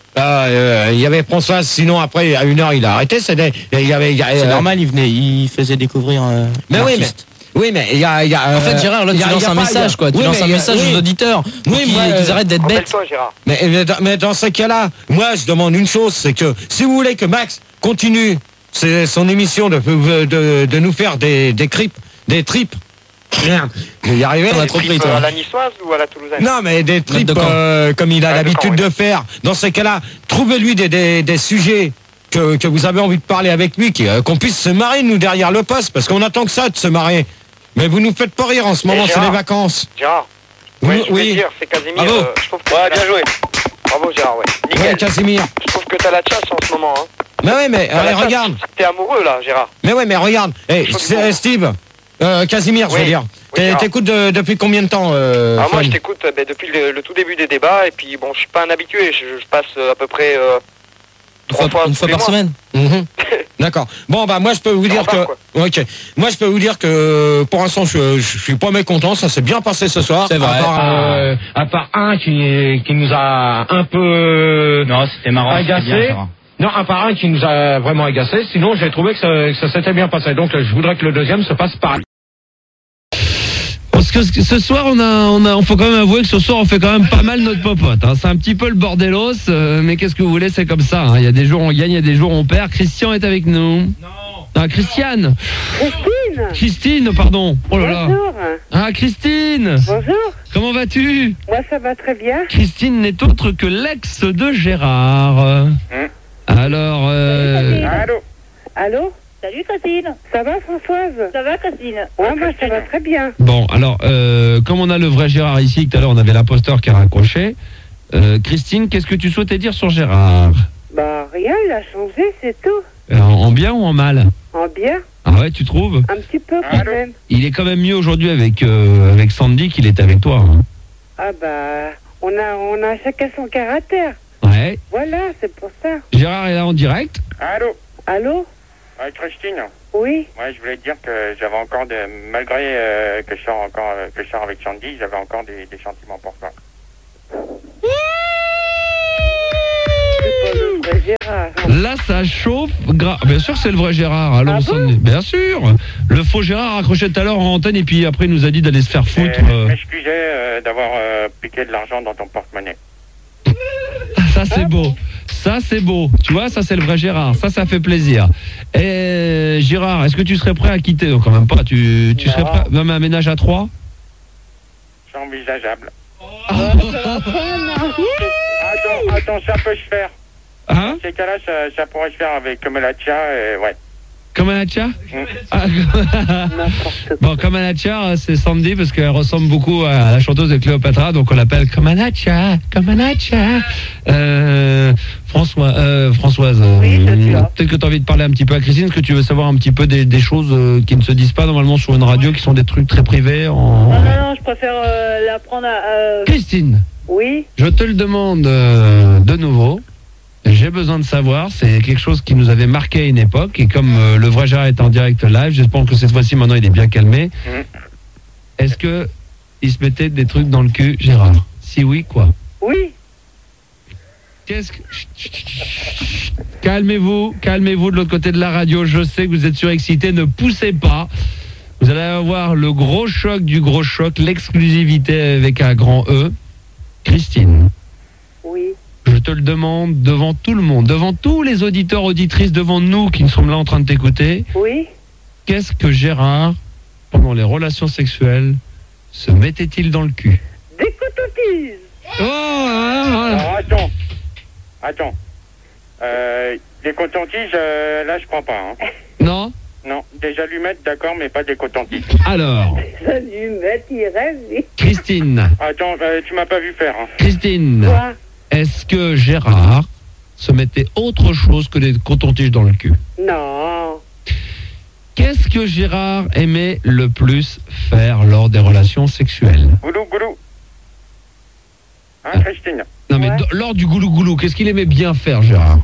euh, Il y avait Françoise, sinon après à une heure il a arrêté. C'est des- il y avait, il y a- C'est euh, normal, il venait, il faisait découvrir. euh, Mais oui, mais l'artiste. oui, mais il y a, il y a, En fait, euh, Gérard, là, il tu y a- lances il y a un pas- message, quoi. Tu oui, lances mais un il y a- message oui. aux auditeurs pour Oui, qu'ils moi, qu'ils euh, arrêtent d'être bêtes. Rappelle-toi, Gérard. Mais, mais, dans- mais dans ce cas-là, moi je demande une chose, c'est que si vous voulez que Max continue c'est son émission de, de, de nous faire des, des cripes, des tripes, merde, je vais y arriver. T'en as trop pris, Trip, toi. euh, à la niçoise ou à la toulousaine? Non, mais des tripes de camp. euh, comme il a Ah, de l'habitude camp, oui. de faire. Dans ces cas-là, trouvez-lui des, des, des sujets que, que vous avez envie de parler avec lui, qui, euh, qu'on puisse se marrer, nous, derrière le poste, parce qu'on attend que ça, de se marrer. Mais vous nous faites pas rire en ce moment, c'est Gérard. les vacances. Gérard. Oui, Ouais, je voulais oui. dire, c'est Casimir. Bravo. euh, je trouve que ouais, bien joué. Bravo, Gérard, ouais. Ouais, Nickel. Casimir. Je trouve que t'as la chasse en ce moment, hein. Mais ouais, mais T'as allez, la chasse. regarde. T'es amoureux, là, Gérard. Mais ouais, mais regarde. Hey, Je trouve c'est- que bon. Steve, euh, Casimir, je Oui. veux dire. Oui, T'es- Gérard. T'écoutes de- depuis combien de temps euh, Alors moi, Fun je t'écoute euh, ben, depuis le, le tout début des débats, et puis bon, je suis pas un habitué. Je, je passe euh, à peu près euh, Une trois fois, fois, une tous fois les par mois. semaine. Mhm. D'accord. Bon, bah moi je peux vous dire que. remarque, Ok. Moi je peux vous dire que pour l'instant je, je suis pas mécontent. Ça s'est bien passé ce soir. C'est vrai. À part, euh, à part un qui, qui nous a un peu. Non, c'était marrant. c'était agacé. bien, Gérard. Non, un par un qui nous a vraiment agacé. Sinon, j'ai trouvé que ça, que ça s'était bien passé. Donc, je voudrais que le deuxième se passe pareil. Parce que ce soir, on a, on a, on faut quand même avouer que ce soir, on fait quand même pas mal notre popote. Hein. C'est un petit peu le bordelos, euh, mais qu'est-ce que vous voulez, c'est comme ça. Hein. Il y a des jours on gagne, il y a des jours on perd. Christian est avec nous. Non. Ah, Christiane. Christine. Christine, pardon. Oh là là. Bonjour. Ah, Christine. Bonjour. Comment vas-tu? Moi, ça va très bien. Christine n'est autre que l'ex de Gérard. Hein Alors, euh, Allô. Allô. Salut Christine. Ça va, Françoise? Ça va Christine? Ouais, moi, ça va très bien. bon, alors, euh, comme on a le vrai Gérard ici, que tout à l'heure on avait l'imposteur qui a raccroché, euh, Christine, qu'est-ce que tu souhaitais dire sur Gérard? Bah, rien, il a changé, c'est tout. Euh, en, en bien ou en mal? En bien, Ah ouais, tu trouves? un petit peu quand même. Il est quand même mieux aujourd'hui avec, euh, avec Sandy qu'il était avec toi. Hein. Ah bah, on a, on a chacun son caractère. Ouais. Voilà, c'est pour ça. Gérard est là en direct. Allô. Allô. Ouais, Christine. Oui. Ouais, je voulais te dire que j'avais encore des, malgré euh, que je sors encore, euh, que je sors avec Sandy, j'avais encore des, des sentiments pour toi. C'est pas le vrai Gérard. Là, ça chauffe. Gra... Bien sûr, c'est le vrai Gérard. Allons, Ah sonner. Bien sûr. Le faux Gérard accroché tout à l'heure en antenne et puis après il nous a dit d'aller se faire foutre. Et, euh. Je m'excusais euh, d'avoir euh, piqué de l'argent dans ton porte-monnaie. Ça, c'est beau. Ça, c'est beau. Tu vois, ça, c'est le vrai Gérard. Ça, ça fait plaisir. Et Gérard, est-ce que tu serais prêt à quitter? Non, quand même pas. Tu, tu serais prêt? Même un ménage à trois? C'est envisageable. Ah, Attends, attends, ça peut se faire. Hein? Dans ces cas-là, ça, ça pourrait se faire avec Kamalacha, et ouais. Kamalacha? Mm. Ah, bon, Kamalacha, c'est Sandy parce qu'elle ressemble beaucoup à la chanteuse de Cléopâtra, donc on l'appelle Kamalacha, Kamalacha. Euh, François, euh, Françoise, Oui, je suis euh, là. peut-être que tu as envie de parler un petit peu à Christine. Est-ce que tu veux savoir un petit peu des, des choses euh, qui ne se disent pas normalement sur une radio, qui sont des trucs très privés en... Non, non, non, je préfère euh, la prendre à... euh, Christine, Oui. je te le demande euh, de nouveau. J'ai besoin de savoir, c'est quelque chose qui nous avait marqué à une époque, et comme euh, le vrai Gérard est en direct live, j'espère que cette fois-ci maintenant il est bien calmé. Mm. Est-ce que il se mettait des trucs dans le cul, Gérard? Si oui, quoi? Oui. Qu'est-ce que... Chut, chut, chut. Calmez-vous, calmez-vous de l'autre côté de la radio, je sais que vous êtes surexcité, ne poussez pas. Vous allez avoir le gros choc du gros choc, l'exclusivité avec un grand E. Christine. Oui. Je te le demande devant tout le monde, devant tous les auditeurs, auditrices, devant nous qui sommes là en train de t'écouter. Oui. Qu'est-ce que Gérard, pendant les relations sexuelles, se mettait-il dans le cul? Des coton-tiges. Oh, hein, Alors, attends, attends. Euh, des cotons-tiges, euh, là, je crois pas. Hein. Non? Non, des allumettes, d'accord, mais pas des cotons-tiges. Alors, Les allumettes, il rêve, lui. Christine, Attends, euh, tu m'as pas vu faire. Hein. Christine, Quoi? est-ce que Gérard se mettait autre chose que des cotons-tiges dans le cul? Non. Qu'est-ce que Gérard aimait le plus faire lors des relations sexuelles? Goulou, goulou. Hein, Ah. Christine? Non mais Ouais. d- lors du goulou-goulou, qu'est-ce qu'il aimait bien faire, Gérard?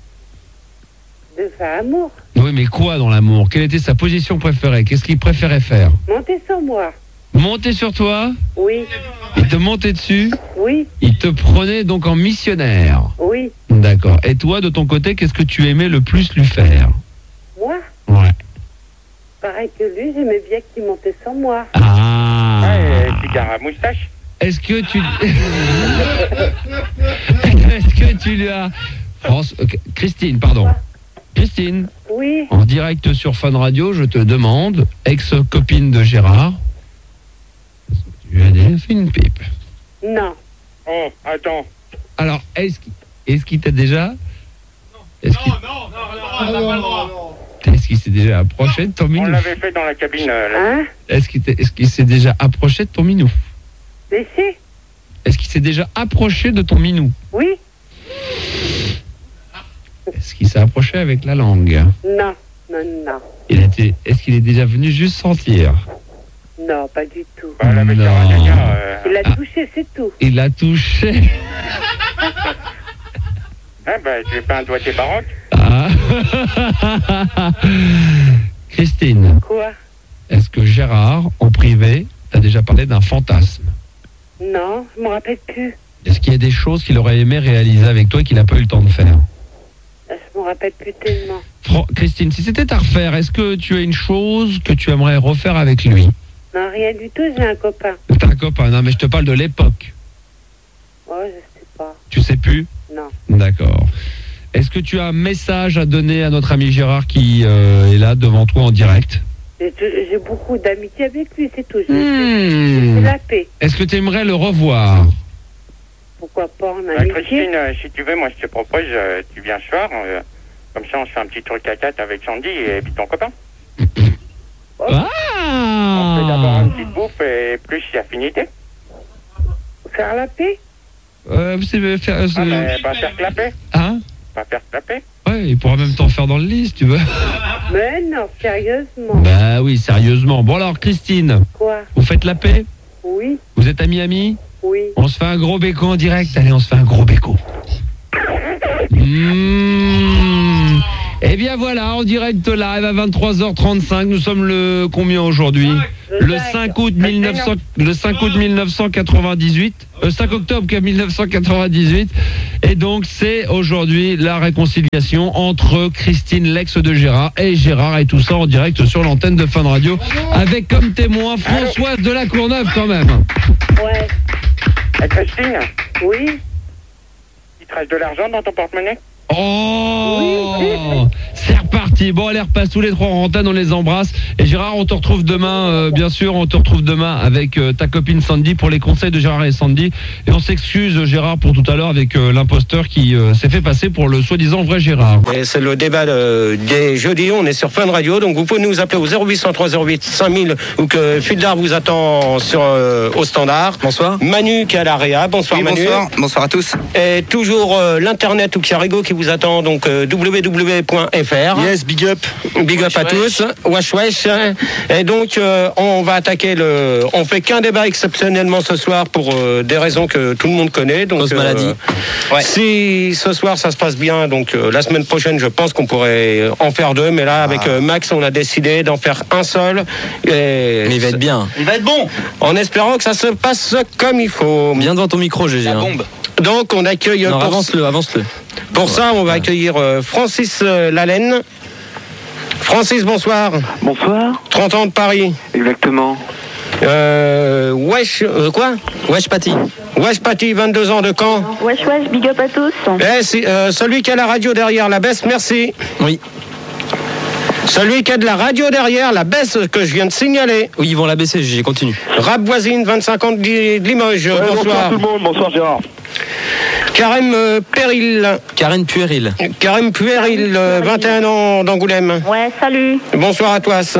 De faire amour. Oui, mais quoi dans l'amour? Quelle était sa position préférée? Qu'est-ce qu'il préférait faire? Monter sur moi. Monter sur toi? Oui. Il te montait dessus? Oui. Il te prenait donc en missionnaire? Oui. D'accord. Et toi, de ton côté, qu'est-ce que tu aimais le plus lui faire? Moi, Ouais. pareil que lui, j'aimais bien qu'il montait sur moi. Ah. Ouais, cigare à moustache. Est-ce que tu... Est-ce que tu lui as... France... ok, Christine, pardon. Christine, Oui. en direct sur Fun Radio, je te demande, ex-copine de Gérard, tu lui as déjà fait une pipe? Non. Oh, attends. Alors, est-ce qu'il est-ce qu'il t'a déjà... Est-ce qu'il est-ce qu'il s'est déjà approché de ton On minou? l'avait fait dans la cabine. euh, là. Hein? Est-ce qu'il t'est- est-ce qu'il s'est déjà approché de ton minou? Laissez? Est-ce qu'il s'est déjà approché de ton minou? Oui. Est-ce qu'il s'est approché avec la langue? Non. Non, non. Il a été... Est-ce qu'il est déjà venu juste sentir? Non, pas du tout. Bah, la Non. euh... Il a Ah. touché, c'est tout. Il a touché... hein, bah, tu fais pas un doigté baroque. Ah. Christine, Quoi? est-ce que Gérard, en privé, t'a déjà parlé d'un fantasme? Non, je me rappelle plus. Est-ce qu'il y a des choses qu'il aurait aimé réaliser avec toi et qu'il n'a pas eu le temps de faire? Je me rappelle plus tellement. Fran- Christine, si c'était à refaire, est-ce que tu as une chose que tu aimerais refaire avec lui? Non, rien du tout, j'ai un copain. T'as un copain, non mais je te parle de l'époque. Oh, je sais pas. Tu sais plus? Non. D'accord. Est-ce que tu as un message à donner à notre ami Gérard qui euh, est là devant toi en direct? J'ai j'ai beaucoup d'amitié avec lui, c'est tout. Je Hmm. C'est la paix. Est-ce que tu aimerais le revoir? Pourquoi pas en Bah, amitié? Christine, euh, si tu veux, moi je te propose, euh, tu viens ce soir, euh, comme ça on se fait un petit truc à quatre avec Sandy et puis ton copain. Ah. On fait d'abord une petite bouffe et plus si affinité. Faire la paix? Euh, vous savez faire... euh, Ah, mais pas faire clapper. Hein? Pas faire clapper. Ouais, il pourra même t'en faire dans le lit si tu veux. Mais non, sérieusement. Bah oui, sérieusement. Bon alors Christine, Quoi? vous faites la paix? Oui, Vous êtes amis-amis? oui. On se fait un gros béco en direct. Allez, on se fait un gros béco. Mmh. Eh bien voilà, en direct live à vingt-trois heures trente-cinq, nous sommes le combien aujourd'hui ? Le cinq août mille neuf cents, le cinq août mille neuf cent quatre-vingt-dix-huit, euh, cinq octobre mille neuf cent quatre-vingt-dix-huit, et donc c'est aujourd'hui la réconciliation entre Christine, l'ex de Gérard, et Gérard, et tout ça en direct sur l'antenne de Fun Radio, avec comme témoin Françoise de la Courneuve quand même. Ouais. Eh, Christine, Oui. il te reste de l'argent dans ton porte-monnaie? Oh, c'est reparti. Bon, allez, repasse tous les trois en antenne, on les embrasse. Et Gérard, on te retrouve demain, euh, bien sûr, on te retrouve demain avec euh, ta copine Sandy pour les conseils de Gérard et Sandy. Et on s'excuse, Gérard, pour tout à l'heure avec euh, l'imposteur qui euh, s'est fait passer pour le soi-disant vrai Gérard. Et c'est le débat de, des jeudis, on est sur Fun Radio, donc vous pouvez nous appeler au zéro huit cent trois zéro huit cinq mille ou que Fildar vous attend sur, euh, au standard. Bonsoir. Manu qui est à l'A R E A, bonsoir Oui, Manu. bonsoir. Bonsoir à tous. Et toujours euh, l'internet ou Chiarigo qui vous attend, donc euh, w w w point f r. Yes, big up. Big up à tous. Wesh wesh. Et donc euh, on va attaquer le. On fait qu'un débat exceptionnellement ce soir pour euh, des raisons que tout le monde connaît. Donc Cause maladie. Ouais. Si ce soir ça se passe bien, donc euh, la semaine prochaine je pense qu'on pourrait en faire deux, mais là avec euh, Max on a décidé d'en faire un seul. Et Mais il va être bien. Il va être bon. en espérant que ça se passe comme il faut. Bien devant ton micro, G G. La hein. bombe. Donc on accueille Non, pour, avance-le, avance-le. pour ça on va accueillir euh, Francis euh, Lalaine. Francis, bonsoir. Bonsoir. trente ans de Paris. Exactement. Euh, wesh, euh, quoi Wesh Patty. Wesh Patty, vingt-deux ans de Caen. Wesh, wesh, big up à tous. Eh, c'est, euh, celui qui a la radio derrière, la baisse, merci. Oui. Celui qui a de la radio derrière, la baisse que je viens de signaler. Oui, ils vont la baisser, G G, continue. Rap voisine, vingt-cinq ans de Li- de Limoges, Ouais, bonsoir. bonsoir tout le monde, bonsoir Gérard. Carême euh, Péril. Karen Puéril. Carême Puéril, euh, vingt et un ans d'Angoulême. Ouais, salut. Bonsoir à toi.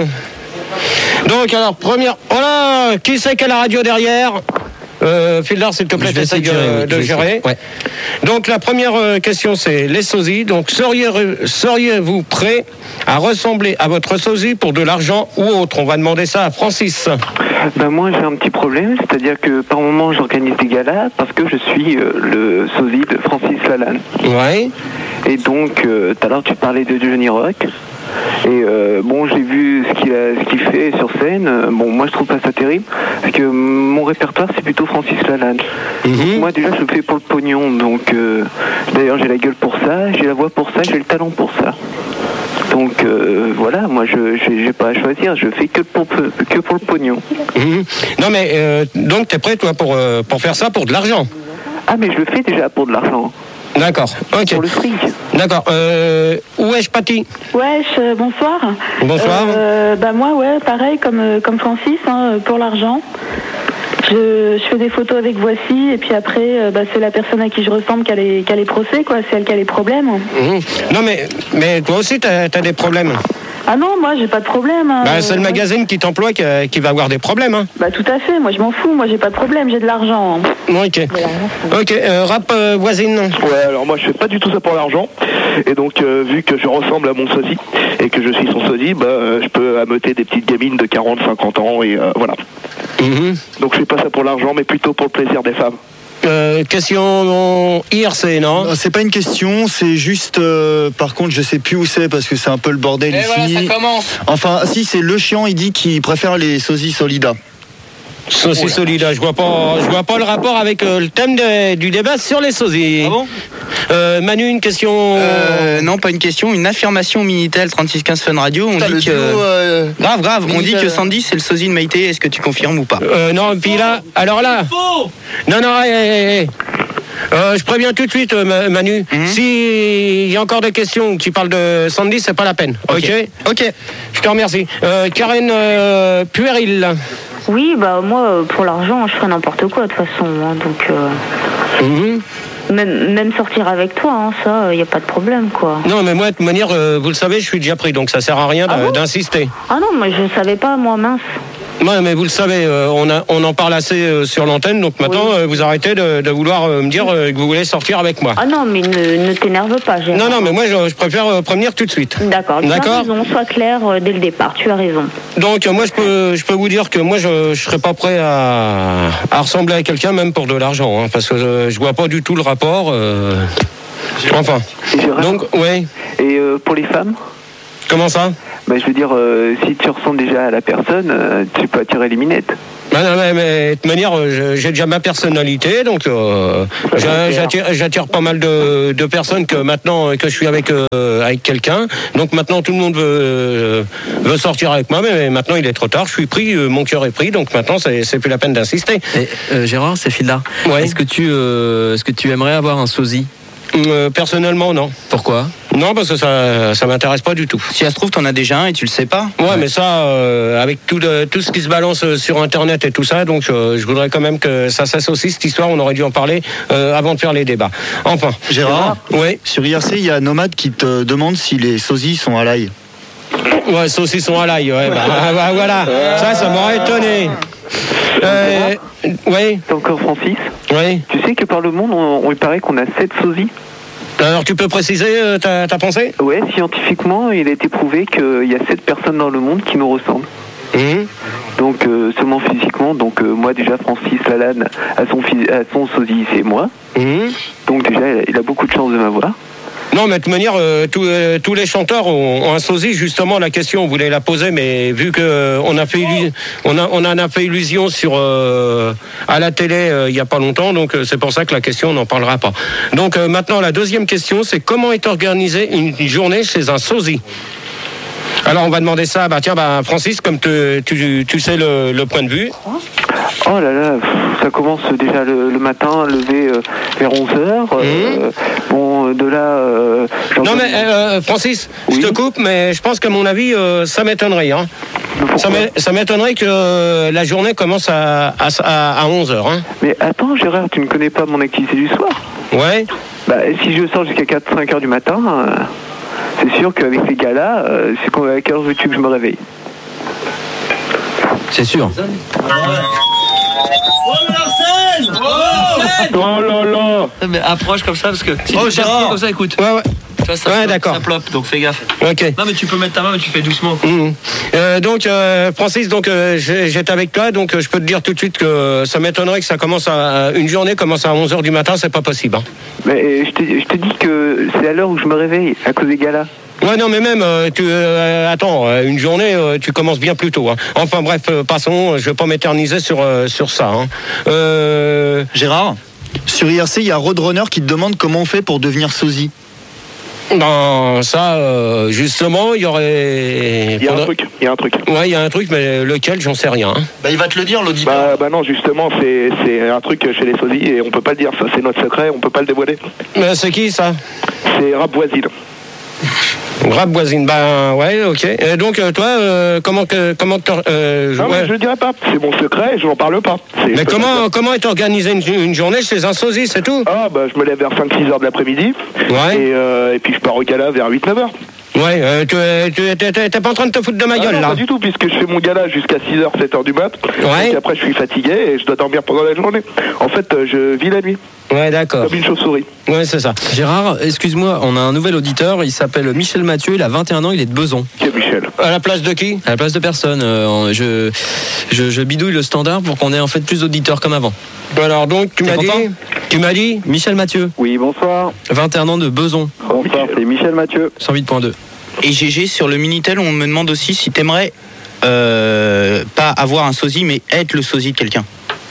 Donc, alors, première. Oh là, qui c'est qui a la radio derrière euh, Fildar, s'il te plaît, Je vais essaye essayer de gérer, oui, de, je de vais gérer. essayer. Ouais. Donc, la première euh, question, c'est les sosies. Donc, seriez, seriez-vous prêt à ressembler à votre sosie pour de l'argent ou autre? On va demander ça à Francis. Ben moi j'ai un petit problème, c'est-à-dire que par moment j'organise des galas parce que je suis euh, le sosie de Francis Lalanne. Ouais. Et donc euh, tout à l'heure tu parlais de Johnny Rock. Et euh, bon, j'ai vu ce qu'il a, ce qu'il fait sur scène. Euh, Bon, moi je trouve pas ça terrible parce que mon répertoire c'est plutôt Francis Lalanne. Mm-hmm. Donc, moi déjà je le fais pour le pognon. Donc euh, d'ailleurs j'ai la gueule pour ça, j'ai la voix pour ça, j'ai le talent pour ça. Donc euh, voilà, moi je j'ai j'ai pas à choisir, je fais que pour que pour le pognon. Mhm. Non mais euh, donc t'es prêt toi pour euh, pour faire ça pour de l'argent? Ah mais je le fais déjà pour de l'argent. D'accord. Ok. Pour le fric. D'accord. Euh, où est-ce Patty? Wesh, euh, bonsoir. Bonsoir. Euh, bah moi, ouais, pareil comme, euh, comme Francis, hein, pour l'argent. Je, je fais des photos avec Voici, et puis après, euh, bah, c'est la personne à qui je ressemble qui a les, qui a les procès, quoi. C'est elle qui a les problèmes. Mhm. Non mais mais toi aussi t'as as des problèmes. Ah non, moi, j'ai pas de problème. hein. Bah, c'est le magazine qui t'emploie qui, euh, qui va avoir des problèmes. Hein. Bah tout à fait, moi je m'en fous, moi j'ai pas de problème, j'ai de l'argent. Ok. Ok. Euh, rap euh, voisine. Ouais, alors moi je fais pas du tout ça pour l'argent. Et donc euh, vu que je ressemble à mon sosie et que je suis son sosie, bah euh, je peux ameuter des petites gamines de quarante cinquante ans et euh, voilà. Mhm. Donc je fais pas ça pour l'argent mais plutôt pour le plaisir des femmes. Euh, question I R C, non? Non, c'est pas une question, c'est juste. euh, par contre, je sais plus où c'est parce que c'est un peu le bordel Et ici. voilà, ça commence. Enfin, si, c'est le chiant, il dit qu'il préfère les sosies Solida. Saucis Solida, je vois pas, je vois pas le rapport avec euh, le thème de- du débat sur les sosies. Ah bon Euh, Manu, une question. Euh, non, pas une question, une affirmation Minitel trente-six quinze Fun Radio. On Putain, dit le que. duo, euh, Grave, grave, on dit Minitel. que Sandy c'est le sosie de Maïté. Est-ce que tu confirmes ou pas? Euh, non, puis là, alors là. Non, non, hé, hé, hé. Euh, je préviens tout de suite, euh, Ma- Manu. Mhm. S'il y a encore des questions qui parlent de Sandy, c'est pas la peine. Ok. Ok. Je te remercie. Euh, Karen euh, Puéril. Oui, bah moi, euh, pour l'argent, je ferais n'importe quoi de toute façon. hein, donc, euh, Mhm. même, même sortir avec toi, hein, ça, il n'y a pas de problème, quoi. Non, mais moi, de toute manière, euh, vous le savez, je suis déjà pris, donc ça sert à rien Ah d'a- bon d'insister. Ah non, moi je savais pas, moi, mince. Ouais, mais vous le savez, euh, on, a, on en parle assez euh, sur l'antenne, donc maintenant, Oui. euh, vous arrêtez de, de vouloir euh, me dire euh, que vous voulez sortir avec moi. Ah non, mais ne, ne t'énerve pas, Gérard. Non, non, mais moi, je, je préfère euh, prévenir tout de suite. D'accord, tu as D'accord. raison, sois clair euh, dès le départ, tu as raison. Donc, euh, moi, je peux, je peux vous dire que moi, je ne serais pas prêt à, à ressembler à quelqu'un, même pour de l'argent, hein, parce que euh, je vois pas du tout le rapport. euh, Enfin, Et Gérard, donc, ouais. Et euh, pour les femmes? Comment ça? Bah, je veux dire, euh, si tu ressembles déjà à la personne, euh, tu peux attirer les minettes. Bah non, mais, mais de toute manière, euh, j'ai déjà ma personnalité, donc euh, j'a- j'attire, j'attire pas mal de, de personnes que maintenant que je suis avec euh, avec quelqu'un. Donc maintenant tout le monde veut euh, veut sortir avec moi, mais maintenant il est trop tard. Je suis pris, euh, mon cœur est pris, donc maintenant c'est c'est plus la peine d'insister. Et, euh, Gérard, c'est Phil-là. Ouais. Est-ce que tu euh, est-ce que tu aimerais avoir un sosie? Euh, personnellement, non. Pourquoi? Non, parce que ça ça m'intéresse pas du tout. Si ça se trouve, t'en as déjà un et tu le sais pas. Ouais, mais ça, euh, avec tout, le- tout ce qui se balance euh, sur Internet et tout ça, donc euh, je voudrais quand même que ça cesse aussi, cette histoire, on aurait dû en parler euh, avant de faire les débats. Enfin. Gérard, oui. Sur I R C, il y a Nomade qui te demande si les sosies sont à l'ail. Ouais, saucisson à l'ail, ouais, bah, bah, voilà. Ça, ça m'aurait étonné. Euh, oui. T'es encore Francis? Oui. Tu sais que par le monde, on, on il paraît qu'on a sept sosies. Alors, tu peux préciser euh, ta, ta pensée? Ouais, scientifiquement, il a été prouvé qu'il y a sept personnes dans le monde qui nous ressemblent. Mmh. Donc, euh, seulement physiquement. Donc, euh, moi, déjà, Francis Lalanne, à son, phys- à son sosie, c'est moi. Mmh. Donc, déjà, il a, il a beaucoup de chance de m'avoir. Non, mais de toute manière, euh, tous, euh, tous les chanteurs ont, ont un sosie. Justement, la question, on voulait la poser, mais vu que euh, on a fait illu- on a, on en a fait illusion sur euh, à la télé euh, il y a pas longtemps, donc euh, c'est pour ça que la question, on n'en parlera pas. Donc euh, maintenant, la deuxième question, c'est comment est organisée une journée chez un sosie? Alors, on va demander ça, bah tiens, bah Francis, comme te- tu, tu sais le, le point de vue. Oh là là, pff, ça commence déjà le, le matin, levé euh, vers onze heures. Euh, bon, de là... Euh, Non mais euh, Francis, je te coupe, mais je pense qu'à mon avis, euh, ça m'étonnerait. Hein. Ça m'é- ça m'étonnerait que euh, la journée commence à, à, à, à onze heures. Hein. Mais attends, Gérard, tu ne connais pas mon activité du soir? Ouais. Bah, si je sors jusqu'à quatre cinq heures du matin, euh, c'est sûr qu'avec ces gars-là, euh, c'est quand, à quelle heure veux-tu que je me réveille? C'est sûr. Oh là là. Mais approche comme ça parce que si Oh, tu Gérard. tapes comme ça, écoute. Ouais, ouais. Tu vois, ça Ouais, plop, d'accord. ça plop, donc fais gaffe. Ok. Non mais tu peux mettre ta main, mais tu fais doucement. Mmh. Euh, donc euh, Francis, donc euh, j'ai- j'étais avec toi, donc euh, je peux te dire tout de suite que ça m'étonnerait que ça commence à une journée commence à onze heures du matin, c'est pas possible. Hein. Mais euh, je te, je te dis que c'est à l'heure où je me réveille, à cause des gars-là. Ouais, non, mais même, euh, tu, euh, attends, euh, une journée, euh, tu commences bien plus tôt. Hein. Enfin bref, euh, passons, je vais pas m'éterniser sur, euh, sur ça. Hein. Euh... Gérard, sur I R C, il y a Roadrunner qui te demande comment on fait pour devenir sosie. Ben, ça, euh, justement, il y aurait... Il y a un truc, il y a un truc. Ouais, il y a un truc, mais lequel, j'en sais rien. Hein. Bah, il va te le dire, l'auditeur. Bah, bah non, justement, c'est c'est un truc chez les sosies et on peut pas le dire, ça c'est notre secret, on peut pas le dévoiler. Mais c'est qui, ça? C'est Rap Voisine. Rap voisine, ben ouais, ok. Et donc, euh, toi, euh, comment que... Comment que euh, Non, ouais. mais je le dirai pas, c'est mon secret et je n'en parle pas. C'est- Mais comment, comment est organisée une, une journée chez un sosie, c'est tout? Ah, bah je me lève vers cinq six heures de l'après-midi. Ouais. Et, euh, et puis je pars au gala vers huit neuf heures. Ouais, euh, tu tu- t'es t'es- t'es pas en train de te foutre de ma Ah gueule, non, là? pas du tout, puisque je fais mon gala jusqu'à six heures, sept heures du mat. Ouais. Et après je suis fatigué et je dois dormir pendant la journée. En fait, euh, je vis la nuit. Ouais, d'accord. Comme une chauve-souris. Ouais, c'est ça. Gérard, excuse-moi, on a un nouvel auditeur, il s'appelle Michel Mathieu, il a vingt et un ans, il est de Besançon. Qui est Michel? À la place de qui? À la place de personne, euh, je, je, je bidouille le standard pour qu'on ait en fait plus d'auditeurs comme avant. Alors donc, tu T'es m'as dit, content tu m'as dit Michel Mathieu, Oui, bonsoir. vingt et un ans de Besançon, Bonsoir, c'est Michel Mathieu. cent huit point deux. Et G G, sur le Minitel, on me demande aussi si t'aimerais euh, pas avoir un sosie, mais être le sosie de quelqu'un.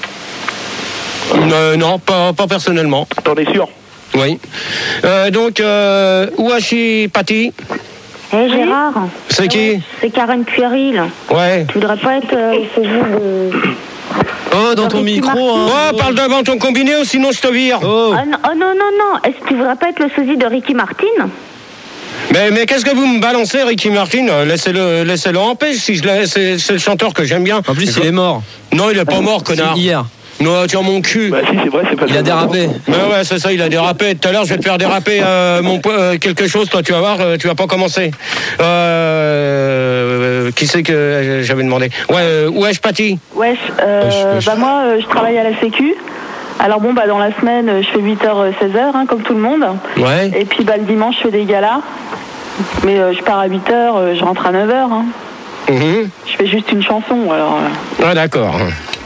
Euh, non, pas, pas personnellement. T'en es sûr? Oui. Euh, donc, euh, Ouachi Pati, Hé Gérard, c'est qui? c'est Karen Puéril. Ouais. Tu voudrais pas être euh, au sosie de... Oh, dans ton Ricky micro, Martin. hein. Oh, parle devant ton combiné ou sinon je te vire. Oh. Ah non, oh non, non, non. Est-ce que tu voudrais pas être le sosie de Ricky Martin? Mais, mais qu'est-ce que vous me balancez, Ricky Martin? Euh, Laissez-le laissez-le en paix, si je l'ai- c'est c'est le chanteur que j'aime bien. En plus, il est mort. Non, il est pas mort, connard. Si, hier. Non, tiens mon cul. Bah si, c'est vrai, c'est pas Il a dérapé. Ouais, ouais, c'est ça, il a dérapé. Tout à l'heure, je vais te faire déraper euh, mon, po- euh, quelque chose, toi, tu vas voir, euh, tu vas pas commencer. Euh, euh, qui c'est que j'avais demandé? Ouais, euh, Wesh Pati. Wesh, euh, Wesh, wesh. bah moi euh, je travaille à la Sécu. Alors bon bah dans la semaine euh, je fais huit heures seize heures hein, comme tout le monde. Ouais. Et puis bah le dimanche je fais des galas. Mais euh, je pars à huit heures, euh, je rentre à neuf heures. Hein. Mhm. Je fais juste une chanson alors. euh. Ah, d'accord.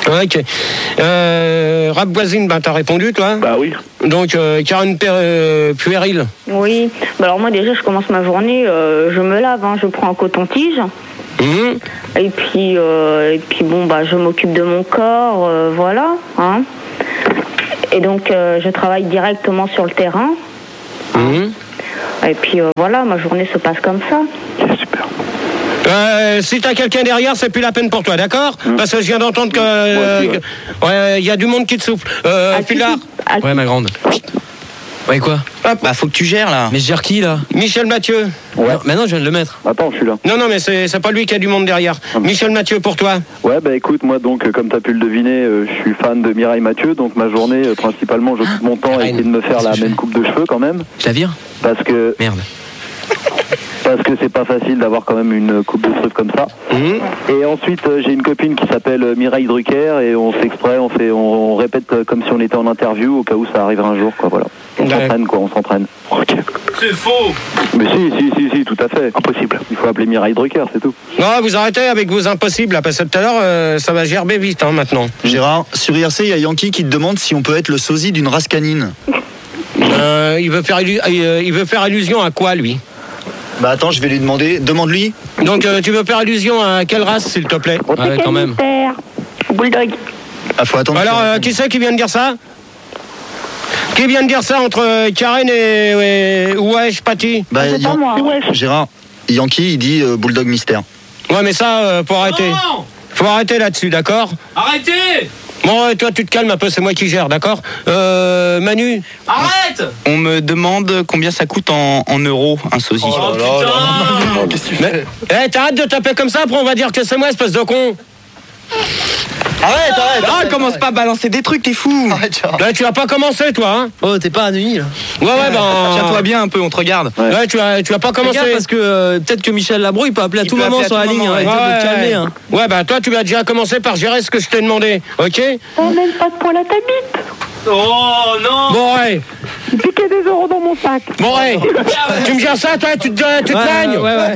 Ok. Euh, rap voisine, ben t'as répondu toi? Bah oui. Donc euh, Karen euh, Puéril. Oui. Bah alors moi déjà, je commence ma journée, euh, je me lave, hein, je prends un coton-tige. Mmh. Et puis, euh, et puis bon, bah je m'occupe de mon corps, euh, voilà. Hein. Et donc euh, je travaille directement sur le terrain. Mmh. Et puis euh, voilà, ma journée se passe comme ça. Super. Euh, si t'as quelqu'un derrière, c'est plus la peine pour toi, d'accord? mmh. Parce que je viens d'entendre que euh, ouais, ouais, y a du monde qui te souffle. Euh, Pilar. Ouais, ma grande. Ouais, quoi? Hop. Bah, faut que tu gères là. Mais je gère qui là? Michel Mathieu. Ouais. Non, mais non, je viens de le mettre. Attends, je suis là. Non, non, mais c'est, c'est pas lui qui a du monde derrière. Ah, Michel Mathieu, pour toi? Ouais, bah écoute, moi donc, comme t'as pu le deviner, euh, je suis fan de Mireille Mathieu, donc ma journée, euh, principalement, je coupe mon temps à essayer de me faire la même coupe de cheveux quand même. Je la vire? Parce que... Merde. Parce que c'est pas facile d'avoir quand même une coupe de cheveux comme ça. Mmh. Et ensuite, euh, j'ai une copine qui s'appelle Mireille Drucker et on fait exprès, on, fait, on, on répète euh, comme si on était en interview au cas où ça arrivera un jour, quoi, voilà. On ouais. s'entraîne, quoi, on s'entraîne. Okay. C'est faux! Mais si, si, si, si, tout à fait. Impossible. Il faut appeler Mireille Drucker, c'est tout. Non, vous arrêtez avec vos impossibles, là, parce que tout à l'heure, euh, ça va gerber vite, hein, maintenant. Gérard, sur I R C, il y a Yankee qui te demande si on peut être le sosie d'une race canine. Euh, il, veut faire illu- il veut faire allusion à quoi, lui? Bah attends, je vais lui demander. Demande-lui. Donc euh, tu veux faire allusion à quelle race, s'il te plaît? Ah ouais, quand même. Bulldog. Ah, faut attendre. Alors, euh, qui c'est qui vient de dire ça? Qui vient de dire ça entre Karen et, et Wesh Patty? Bah, c'est pas moi. Gérard, Yankee, il dit euh, Bulldog Mystère. Ouais, mais ça, euh, faut arrêter. Non, faut arrêter là-dessus, d'accord? Arrêtez! Bon, toi, tu te calmes un peu, c'est moi qui gère, d'accord? Euh, Manu? Arrête! On me demande combien ça coûte en, en euros, un sosie. Oh, oh putain! Qu'est-ce que tu fais? Eh, hey, t'arrêtes de taper comme ça, après on va dire que c'est moi, espèce de con! Arrête, arrête! Ah, commence pas à balancer des trucs, t'es fou! Arrête, là, tu vas pas commencer, toi, hein? Oh, t'es pas à Neuilly, là. Ouais, ouais, ben. Tiens-toi bien un peu, on te regarde. Ouais, ouais tu, vas, tu vas pas commencer. Regarde, parce que euh, peut-être que Michel Labrouille peut appeler à il tout moment sur la ligne, hein, et dire de te calmer. Hein. Ouais, bah toi, tu vas déjà commencer par gérer ce que je t'ai demandé, ok? Oh, même pas de poil à ta bite. Oh non! Bon, ouais. Il piquait des euros dans mon sac. Bon, ouais. Tu me gères ça, toi? Tu te, tu te ouais, magnes? Ouais, ouais.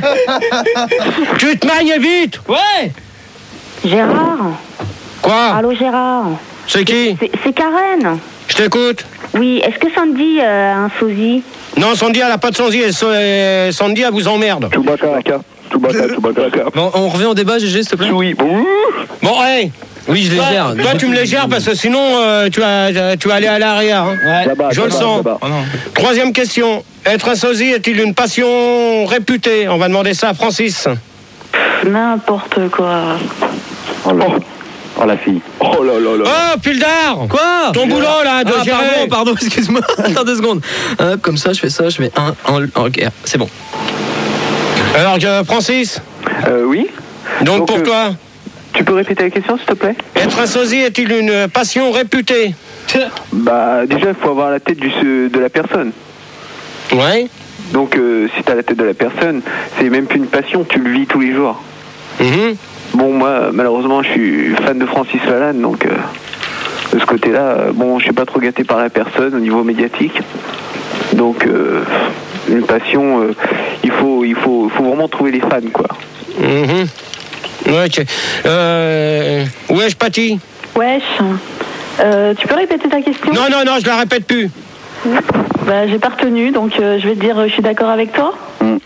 Tu te magnes vite? Ouais! Gérard. Quoi? Allô, Gérard. C'est qui? C'est, c'est Karen. Je t'écoute. Oui, est-ce que Sandy euh, a un sosie? Non, Sandy, elle a pas de sosie. Et Sandy, elle vous emmerde. Chewbacca, Chewbacca, Chewbacca. Bon, on revient au débat, G G, s'il te plaît. Oui, bon. Bon, hey. Oui, je les gère. Toi, tu me les gères parce que sinon, euh, tu, vas, tu vas aller à l'arrière. Hein. Ouais. Là-bas, je là-bas, le sens. là-bas. Oh, non. Troisième question. Être un sosie est-il une passion réputée? On va demander ça à Francis. N'importe quoi. Oh, là. Oh la fille. Oh là là là. Oh, Pildar! Quoi? Ton boulot là, de ah, gérer. Pardon, pardon, excuse-moi. Attends deux secondes. Hop, comme ça, je fais ça, je mets un, un, un ok, c'est bon. Alors, euh, Francis? Euh, oui. Donc, Donc, pour euh, toi? Tu peux répéter la question, s'il te plaît? Être un sosie est-il une passion réputée? Bah, déjà, il faut avoir la tête du, de la personne. Ouais. Donc, euh, si t'as la tête de la personne, c'est même plus une passion, tu le vis tous les jours. Mm-hmm. Bon, moi, malheureusement, je suis fan de Francis Lalanne, donc euh, de ce côté-là, euh, bon, je suis pas trop gâté par la personne au niveau médiatique. Donc, euh, une passion, euh, il faut, il faut, faut vraiment trouver les fans, quoi. Mm-hmm. Ok. Euh, wesh, Patty? Wesh. Euh, tu peux répéter ta question? Non, non, non, je la répète plus. Bah, j'ai pas retenu, donc euh, je vais te dire, euh, je suis d'accord avec toi. Mm.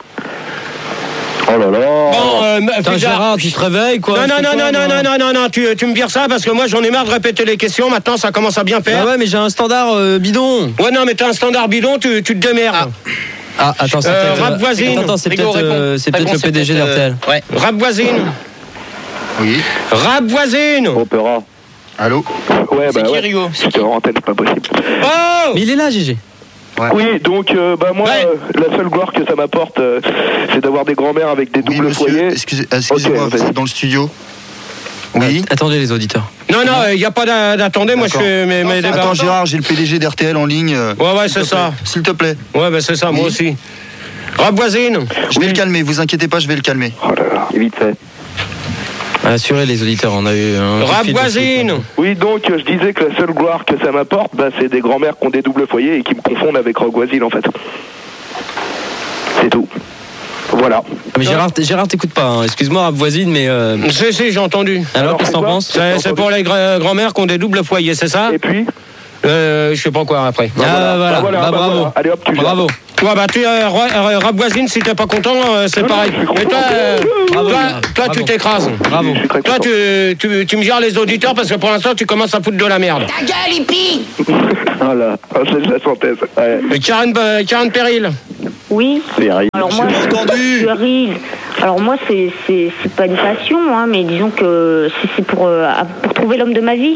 Oh là là. Bon, euh, Putain, Gérard, tu te réveilles, quoi? Non, non, non, non, non, non, non, non, non, tu, tu me vires ça parce que moi j'en ai marre de répéter les questions. Maintenant, ça commence à bien faire. Ah ouais, mais j'ai un standard euh, bidon. Ouais, non, mais t'as un standard bidon, tu, tu te démerdes. Ah, attends, c'est Euh, peut-être. rap voisine. Attends, c'est Rigo, peut-être, euh, réponds. c'est peut-être Réponds, le c'est P D G peut-être, d'R T L. Ouais. Rap voisine. Oui. Rap voisine. Opéra. Allô? Ouais, C'est bah qui, ouais. Rigo? C'était en antenne, c'est pas possible. Oh! Mais il est là, G G. Ouais. Oui, donc euh, bah moi, Ouais. euh, la seule gloire que ça m'apporte, euh, c'est d'avoir des grands-mères avec des Oui, doubles monsieur, foyers. excusez, excusez-moi, Ok, vous vas-y. êtes dans le studio? Oui. Attendez, les auditeurs. Non, non, il n'y a pas d'a- d'attendez, moi je D'accord. fais mes, mes débats. Attends, Gérard, j'ai le P D G d'R T L en ligne. euh, Ouais, ouais, s'il c'est te ça. plaît. S'il te plaît. Ouais, bah c'est ça, moi Oui. aussi. Rap voisine. Je vais le calmer, vous inquiétez pas, je vais le calmer. Oh là là, vite fait. Assurez les auditeurs, on a eu un. Rap voisine. Oui, donc euh, je disais que la seule gloire que ça m'apporte, bah, c'est des grands-mères qui ont des doubles foyers et qui me confondent avec Rogue Voisine en fait. C'est tout. Voilà. Mais Gérard, Gérard t'écoute pas, hein. Excuse-moi, rap voisine, mais. Euh... Si, si, j'ai entendu. Alors, qu'est-ce que t'en penses? C'est, c'est pour les gra- grand-mères qui ont des doubles foyers, c'est ça? Et puis euh, Je sais pas quoi après. Ah, bah, voilà, bah, voilà. Bah, bah, bravo. Voilà. Allez hop, tu bravo. Ouais, bah, tu euh, rap voisine, si t'es pas content, euh, c'est non, pareil. Non, mais toi, euh, bravo, toi, bravo. toi tu t'écrases. Bravo. Toi, tu, tu, tu me gères les auditeurs parce que pour l'instant, tu commences à foutre de la merde. Ta gueule, hippie. Voilà, c'est la synthèse. Ouais. Karen, euh, Karen Péril. Oui. Péril. Alors moi, Péril. Alors moi, c'est, c'est, c'est pas une passion, hein, mais disons que c'est, c'est pour, euh, pour trouver l'homme de ma vie.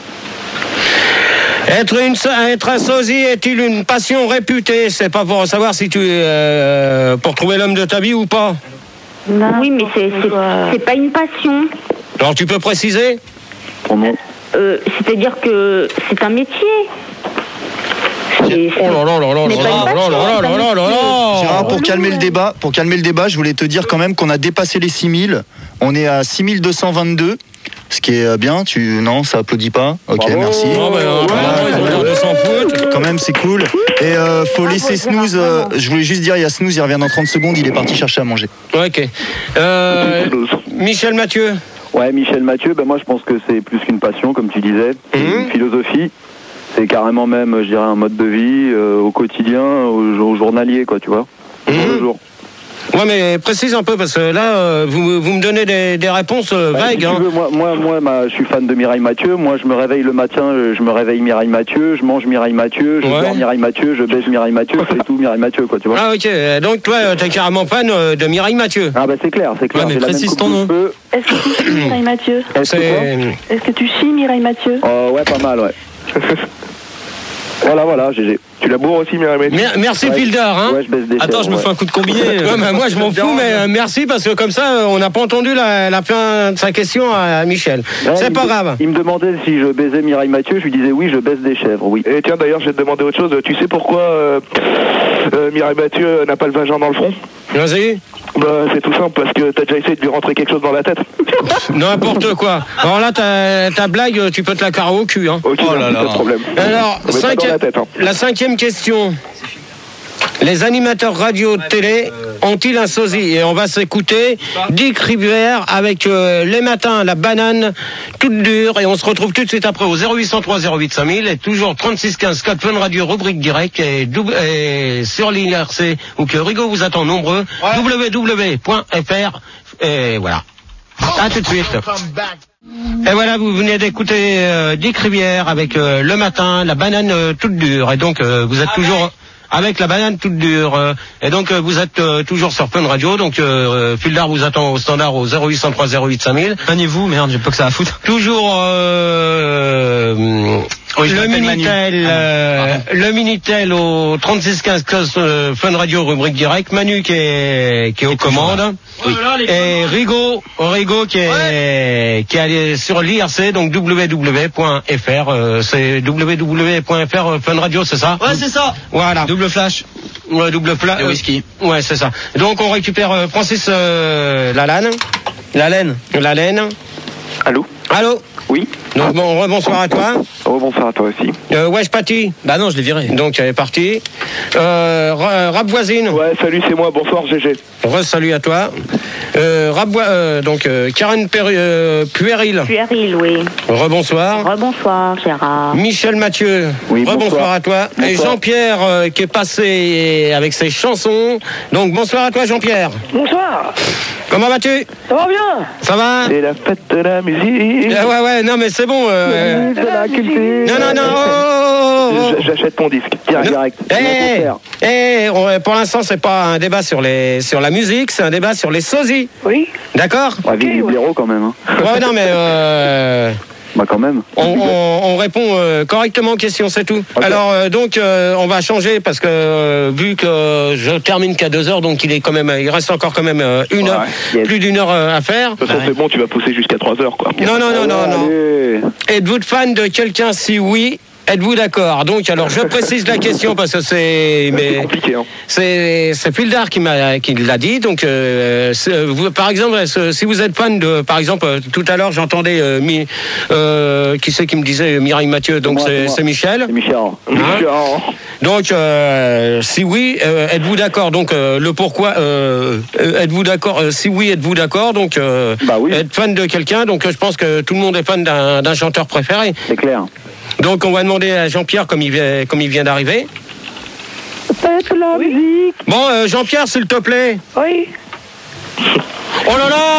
Être, une, être un sosie est-il une passion réputée? C'est pas pour savoir si tu es euh, pour trouver l'homme de ta vie ou pas. Non, oui, mais c'est, c'est, c'est pas une passion. Alors tu peux préciser? euh, C'est-à-dire que c'est un métier. C'est, oh là là là là là là là là là là. Gérard, pour calmer le débat, pour calmer le débat, je voulais te dire quand même qu'on a dépassé les six mille. On est à six mille deux cent vingt-deux. Ce qui est bien, tu non, ça applaudit pas. Ok, bravo. Merci. Oh bah, euh, voilà, ils ont l'air de s'en foutre. Quand même, c'est cool. Et euh, faut laisser Snooze. Euh, je voulais juste dire, il y a Snooze, il revient dans trente secondes, il est parti chercher à manger. Ok. Euh, Michel Mathieu. Ouais, Michel Mathieu, ben moi je pense que c'est plus qu'une passion, comme tu disais, c'est mmh. une philosophie. C'est carrément même, je dirais, un mode de vie euh, au quotidien, au, au journalier, quoi, tu vois. Mmh. Tous les jours. Ouais, mais précise un peu, parce que là, euh, vous, vous me donnez des, des réponses euh, bah, vagues. Si hein. tu veux, moi, moi, moi ma, je suis fan de Mireille Mathieu. Moi, je me réveille le matin, je me réveille Mireille Mathieu, je mange Mireille Mathieu, je ouais. dors Mireille Mathieu, je baise Mireille Mathieu, c'est tout Mireille Mathieu, quoi, tu vois. Ah, ok. Donc, toi, t'es carrément fan de Mireille Mathieu. Ah, bah, c'est clair, c'est clair. Ouais, mais précise ton nom. Est-ce que tu suis Mireille Mathieu? Est-ce que, Est-ce que tu chies Mireille Mathieu? Oh, ouais, pas mal, ouais. Voilà, voilà, G G. Tu la bourres aussi, Mireille Mathieu? Merci, ouais, Fildar. Hein. Ouais, je baisse des Attends, chèvres, je me ouais. fais un coup de combiné. Ouais, bah, moi, je m'en fous, mais euh, merci, parce que comme ça, on n'a pas entendu la, la fin de sa question à, à Michel. Ouais, c'est pas me, grave. Il me demandait si je baisais Mireille Mathieu, je lui disais oui, je baisse des chèvres, oui. Et tiens, d'ailleurs, je vais te demander autre chose. Tu sais pourquoi euh, euh, Mireille Mathieu n'a pas le vagin dans le front? Vas-y. Bah, c'est tout simple, parce que t'as déjà essayé de lui rentrer quelque chose dans la tête. N'importe quoi. Alors là, ta, ta blague, tu peux te la carrer au cul. Hein. Ok, oh là là. Pas de problème. Alors, cinqui... la, tête, hein. la cinquième question. Les animateurs radio de télé ont-ils un sosie? Et on va s'écouter Dick Rivière avec euh, les matins, la banane toute dure. Et on se retrouve tout de suite après au zéro huit cent trois zéro huit cinq mille et toujours trente-six quinze quatre Fun Radio rubrique direct et, double, et sur l'I R C où que Rigaud vous attend nombreux. Ouais. w w w point f r et voilà. À tout de suite. Et voilà, vous venez d'écouter euh, Dick Rivière avec euh, le matin, la banane euh, toute dure. Et donc euh, vous êtes toujours avec la banane toute dure. Euh, et donc euh, vous êtes euh, toujours sur Fun Radio. Donc euh, Fildar vous attend au standard au zéro huit cent trois zéro huit cinq mille. Maniez-vous, merde, j'ai pas que ça à foutre. Toujours euh, oui, le Minitel, euh, le Minitel au trente-six quinze euh, Fun Radio rubrique direct. Manu qui est qui est aux commandes. Oui. Et Rigaud, Rigaud qui est ouais. qui est allé sur l'I R C, donc w w w point f r. Euh, c'est w w w point f r Fun Radio, c'est ça? Ouais, c'est ça. Voilà. Double flash. Ouais, double flash. Et whisky. Euh, ouais, c'est ça. Donc on récupère euh, Francis euh, Lalanne. La laine. La laine. Allô? Allô? Oui. Donc bon, rebonsoir à toi. Oh, bonsoir à toi aussi. Euh, Wesh Paty. Bah non, je l'ai viré. Donc elle est partie. Euh, Rap voisine. Ouais, salut, c'est moi. Bonsoir, G G. Re-salut à toi. Euh, Rap, euh, donc euh, Karen Péri, euh, Puéril. Puéril, oui. Rebonsoir. Rebonsoir, Gérard. Michel Mathieu. Oui, Rebonsoir bonsoir. à toi. Bonsoir. Et Jean-Pierre euh, qui est passé avec ses chansons. Donc bonsoir à toi Jean-Pierre. Bonsoir. Comment vas-tu? Ça va bien. Ça va? C'est la fête de la musique. Euh, ouais, ouais, non mais c'est bon. Euh... De la culture. Non, non, non. Oh, oh, oh. J'achète ton disque. Direct, direct. Eh, eh, eh, pour l'instant, c'est pas un débat sur les sur la musique, c'est un débat sur les sosies. Oui. D'accord? Ouais, vive okay, ouais. quand même. Hein. Ouais, non, mais. Euh... Bah quand même. On, on, on répond euh, correctement aux questions, c'est tout. Okay. Alors euh, donc euh, on va changer parce que euh, vu que euh, je termine qu'à deux heures, donc il est quand même, il reste encore quand même euh, une ouais, heure, yes. plus d'une heure euh, à faire. De toute façon, c'est bon, tu vas pousser jusqu'à trois heures, quoi. Non, non, non, non, non. Êtes-vous fan de quelqu'un? Si oui, êtes-vous d'accord? Donc, alors, je précise la question parce que c'est... Mais c'est compliqué, hein. C'est, c'est Pildar qui m'a, qui l'a dit. Donc, euh, vous, par exemple, si vous êtes fan de... Par exemple, tout à l'heure, j'entendais... Euh, mi, euh, qui c'est qui me disait Mireille Mathieu? Donc, c'est, c'est, c'est Michel. C'est Michel. Hein? Donc, euh, si oui, euh, êtes-vous d'accord? Donc, euh, le pourquoi... Euh, êtes-vous d'accord? euh, Si oui, êtes-vous d'accord? Donc, euh, bah oui. être fan de quelqu'un. Donc, je pense que tout le monde est fan d'un, d'un chanteur préféré. C'est clair. Donc, on va demander à Jean-Pierre, comme il vient, comme il vient d'arriver. Faites la musique. Bon, euh, Jean-Pierre, s'il te plaît. Oui. Oh là là!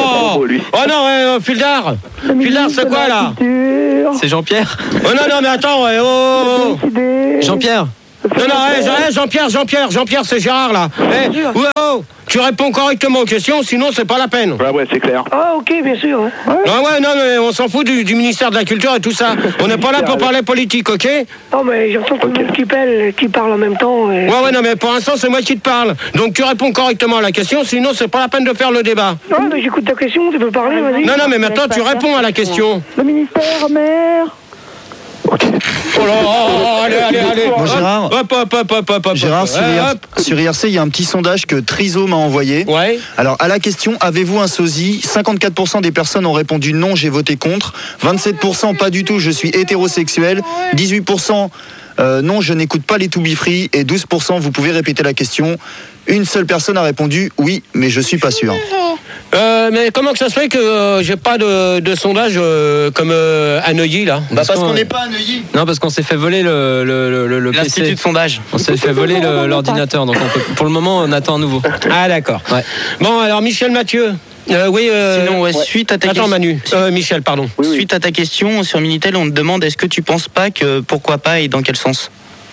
Oh non, euh, Pildar! Pildar, c'est quoi là? C'est Jean-Pierre. Oh non, non, mais attends, ouais, oh! Jean-Pierre. Non, non, hey, hey, Jean-Pierre, Jean-Pierre, Jean-Pierre, c'est Gérard là. Hey, ouais, oh, tu réponds correctement aux questions, sinon c'est pas la peine. Ouais, ouais, c'est clair. Ah, ok, bien sûr. Ouais. Non, ouais, non, mais on s'en fout du, du ministère de la Culture et tout ça. On n'est pas là pour parler politique, ok? Non, mais j'entends tout le monde qui parle, qui parle en même temps. Et... Ouais, ouais, non, mais pour l'instant, c'est moi qui te parle. Donc tu réponds correctement à la question, sinon c'est pas la peine de faire le débat. Non, mais j'écoute ta question, tu peux parler, vas-y. Non, non, mais maintenant tu réponds à la question. Le ministère, maire. Oh là, oh, allez, allez, allez. Bon, Gérard, hop, hop, hop, hop, hop, hop, Gérard, hop, sur, hop. I R, sur I R C, il y a un petit sondage que Triso m'a envoyé. Ouais. Alors, à la question, avez-vous un sosie? cinquante-quatre pour cent des personnes ont répondu non, j'ai voté contre. vingt-sept pour cent pas du tout, je suis hétérosexuel. dix-huit pour cent euh, non, je n'écoute pas les To Be Free. Et douze pour cent, vous pouvez répéter la question. Une seule personne a répondu oui, mais je suis pas sûr. Euh, mais comment que ça se fait que euh, j'ai pas de, de sondage euh, comme euh, à Neuilly là? Bah parce qu'on n'est pas à Neuilly. Non, parce qu'on s'est fait voler le, le, le, le, le P C. L'Institut de sondage. On s'est fait voler le, l'ordinateur, donc on peut, pour le moment on attend un nouveau. Ah d'accord. Ouais. Bon alors Michel Mathieu. Euh, oui. Euh... Sinon, ouais, suite à ta Attends question. Manu. Euh, Michel, pardon. Oui, oui. Suite à ta question sur Minitel, on te demande est-ce que tu penses pas que pourquoi pas et dans quel sens?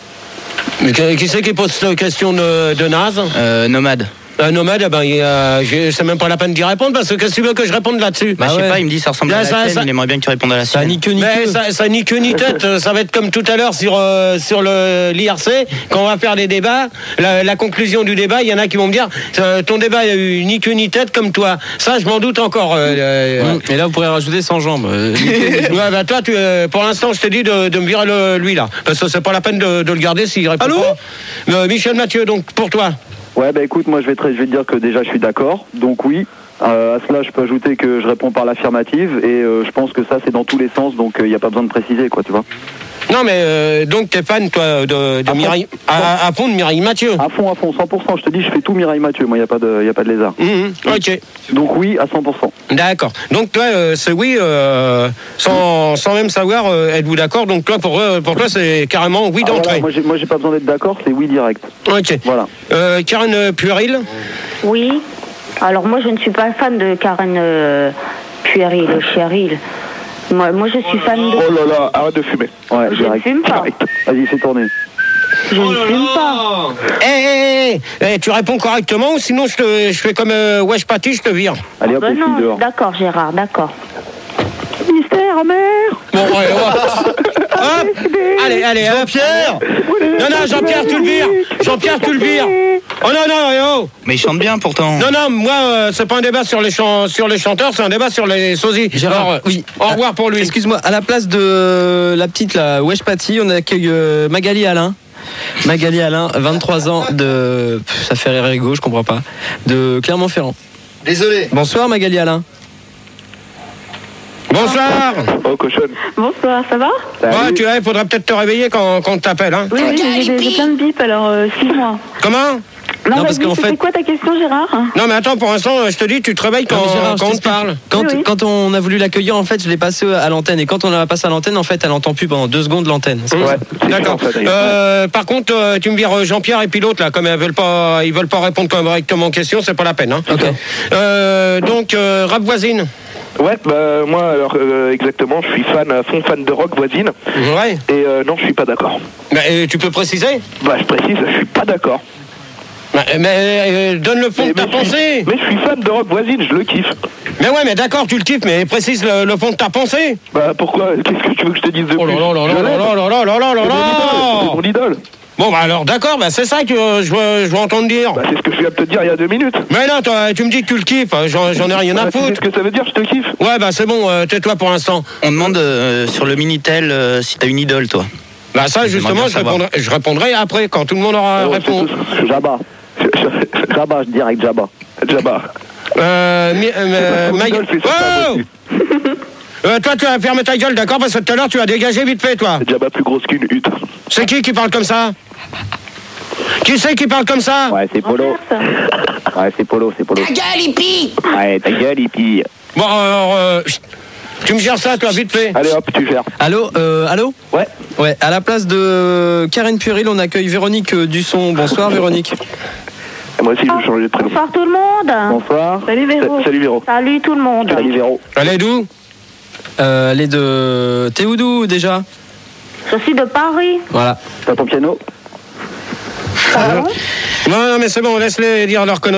Mais qui c'est qui pose cette question de, de naze? euh, Nomade. Un nomade, eh ben, il, euh, je- c'est même pas la peine d'y répondre parce que qu'est-ce que tu veux que je réponde là-dessus? Bah, je sais ouais. pas, il me dit ça ressemble Là, à la ça- tienne, ça- il aimerait bien que tu répondes à la Ça sienne. ni queue ni Mais queue. ça, ça ni queue ni tête, euh, ça va être comme tout à l'heure sur, euh, sur le, l'I R C, quand on va faire des débats, la, la conclusion du débat, il y en a qui vont me dire, euh, ton débat il a eu ni queue ni tête comme toi. Ça, je m'en doute encore. euh, euh, Mmh. Et là, vous pourrez rajouter sans jambes. Euh, Ouais, bah toi, tu, euh, pour l'instant, je te dis de, de me virer le, lui là, parce que c'est pas la peine de, de le garder s'il répond Allô pas. Euh, Michel Mathieu, donc pour toi. Ouais, bah écoute, moi je vais te, je vais te dire que déjà je suis d'accord, donc oui. Euh, à cela, je peux ajouter que je réponds par l'affirmative et euh, je pense que ça c'est dans tous les sens, donc il n'y a pas besoin de préciser, quoi, tu vois. Non, mais euh, donc t'es fan, toi, de, de À Mireille, fond. à, à fond de Mireille Mathieu. À fond, à fond, cent pour cent, je te dis, je fais tout Mireille Mathieu, moi il n'y a, pas de- y a pas de lézard. Mhm, ok. Donc oui, à cent pour cent. D'accord. Donc toi, euh, c'est oui, euh, sans, sans même savoir, euh, êtes-vous d'accord? Donc toi, pour, euh, pour toi, c'est carrément oui Ah, voilà, d'entrée. moi j'ai moi, j'ai pas besoin d'être d'accord, c'est oui direct. Ok. Voilà. Euh, Karen euh, Puéril. Oui. Alors moi, je ne suis pas fan de Karen euh, Puéril, Cheryl. Moi, moi, je suis fan de... Oh là là, arrête de fumer. Ouais, Je ne direct. fume pas. Vas-y, fais tourner. Je ne fume pas. Eh, eh, eh, eh, tu réponds correctement ou sinon je, te, je fais comme euh, Wesh Paty, je te vire. Allez hop, Ben les filles non, dehors. d'accord, Gérard, d'accord. Ministère, maire. Bon, ouais, ouais. Hop. Allez, allez, hop. Jean-Pierre. Non, non, Jean-Pierre, tu le vires. Jean-Pierre, tu le vires. Oh non, non, eh, oh. Mais il chante bien pourtant. Non, non, moi, euh, c'est pas un débat sur les, chants, sur les chanteurs, c'est un débat sur les sosies. Gérard, Alors, euh, oui. Au revoir pour lui. Excuse-moi, à la place de la petite là, Wesh Paty, on accueille euh, Magali Alain. Magali Alain, vingt-trois ans, de. Pff, ça fait rire Rigaud, je comprends pas. De Clermont-Ferrand. Désolé. Bonsoir Magali Alain. Bonsoir. Oh, cochonne. Bonsoir, ça va? Ouais, tu il faudrait peut-être te réveiller quand, quand on t'appelle. Hein. Oui, oui, j'ai des- j'ai plein de bips, alors euh, suis-moi. Comment? Non, Non, parce vas-y, qu'en c'était fait- quoi ta question, Gérard? Non, mais attends, pour l'instant, je te dis, tu te réveilles quand, Non, mais Gérard, je quand on te t'explique. parle. Quand, Oui, oui. quand on a voulu l'accueillir, en fait, je l'ai passé à l'antenne. Et quand on l'a passé à l'antenne, en fait, elle entend plus pendant deux secondes l'antenne. C'est pour Ouais, ça. c'est D'accord. ça, en fait, d'ailleurs. Euh, par contre, euh, tu me vires Jean-Pierre et puis l'autre, là, comme ils veulent pas, ils veulent pas répondre correctement aux questions, c'est pas la peine. Hein. Ok. Euh, donc, euh, rap voisine. Ouais, bah moi, alors, euh, exactement, je suis fan, à fond fan de rock voisine. Ouais. Et euh, non, je suis pas d'accord. Bah, euh, tu peux préciser? Bah, je précise, je suis pas d'accord. Bah, mais euh, donne le fond de ta mais je suis- pensée. Mais je suis fan de rock voisine, je le kiffe. Mais ouais, mais d'accord, tu le kiffes, mais précise le, le fond de ta pensée. Bah, pourquoi? Qu'est-ce que tu veux que je te dise de plus? Oh là là là là Je là l'aime. là là là là là là C'est mon idole, c'est là. mon idole. Bon, bah alors, d'accord, bah c'est ça que euh, je veux, je veux entendre dire. Bah, c'est ce que je viens de te dire il y a deux minutes. Mais non, toi, tu me dis que tu le kiffes, j'en, j'en ai rien à Bah, tu sais foutre. ce que ça veut dire, je te kiffe. Ouais, bah c'est bon, euh, tais-toi pour l'instant. On demande euh, sur le Minitel euh, si t'as une idole, toi. Bah ça, justement, je répondrai, je répondrai après, quand tout le monde aura Oh, répondu. Jabba. Jabba, je dirais Jabba. Jabba. Euh, mi- euh, Mike- Oh Euh, toi, tu vas fermer ta gueule, d'accord? Parce que tout à l'heure, tu as dégagé vite fait, toi. Jabba plus grosse qu'une hutte. C'est qui qui parle comme ça? Qui c'est qui parle comme ça? Ouais, c'est Polo. Ouais, c'est Polo, c'est Polo. Ta gueule, hippie! Ouais, ta gueule, hippie. Bon, alors, euh, tu me gères ça, toi, vite fait. Allez, hop, tu gères. Allô, euh, allô? Ouais. Ouais, à la place de Karen Puril, on accueille Véronique euh, Dusson. Bonsoir, Véronique. Moi aussi, je vais changer de prénom. Bonsoir tout le monde. Bonsoir. Salut Véro. Salut Véro. Salut tout le monde. Salut Véro. Elle est d'où? Euh, elle est de... T'es où d'où, déjà? Je suis de Paris. Voilà. T'as ton piano? Pardon? Non, non, mais c'est bon, laisse-les dire leur connerie.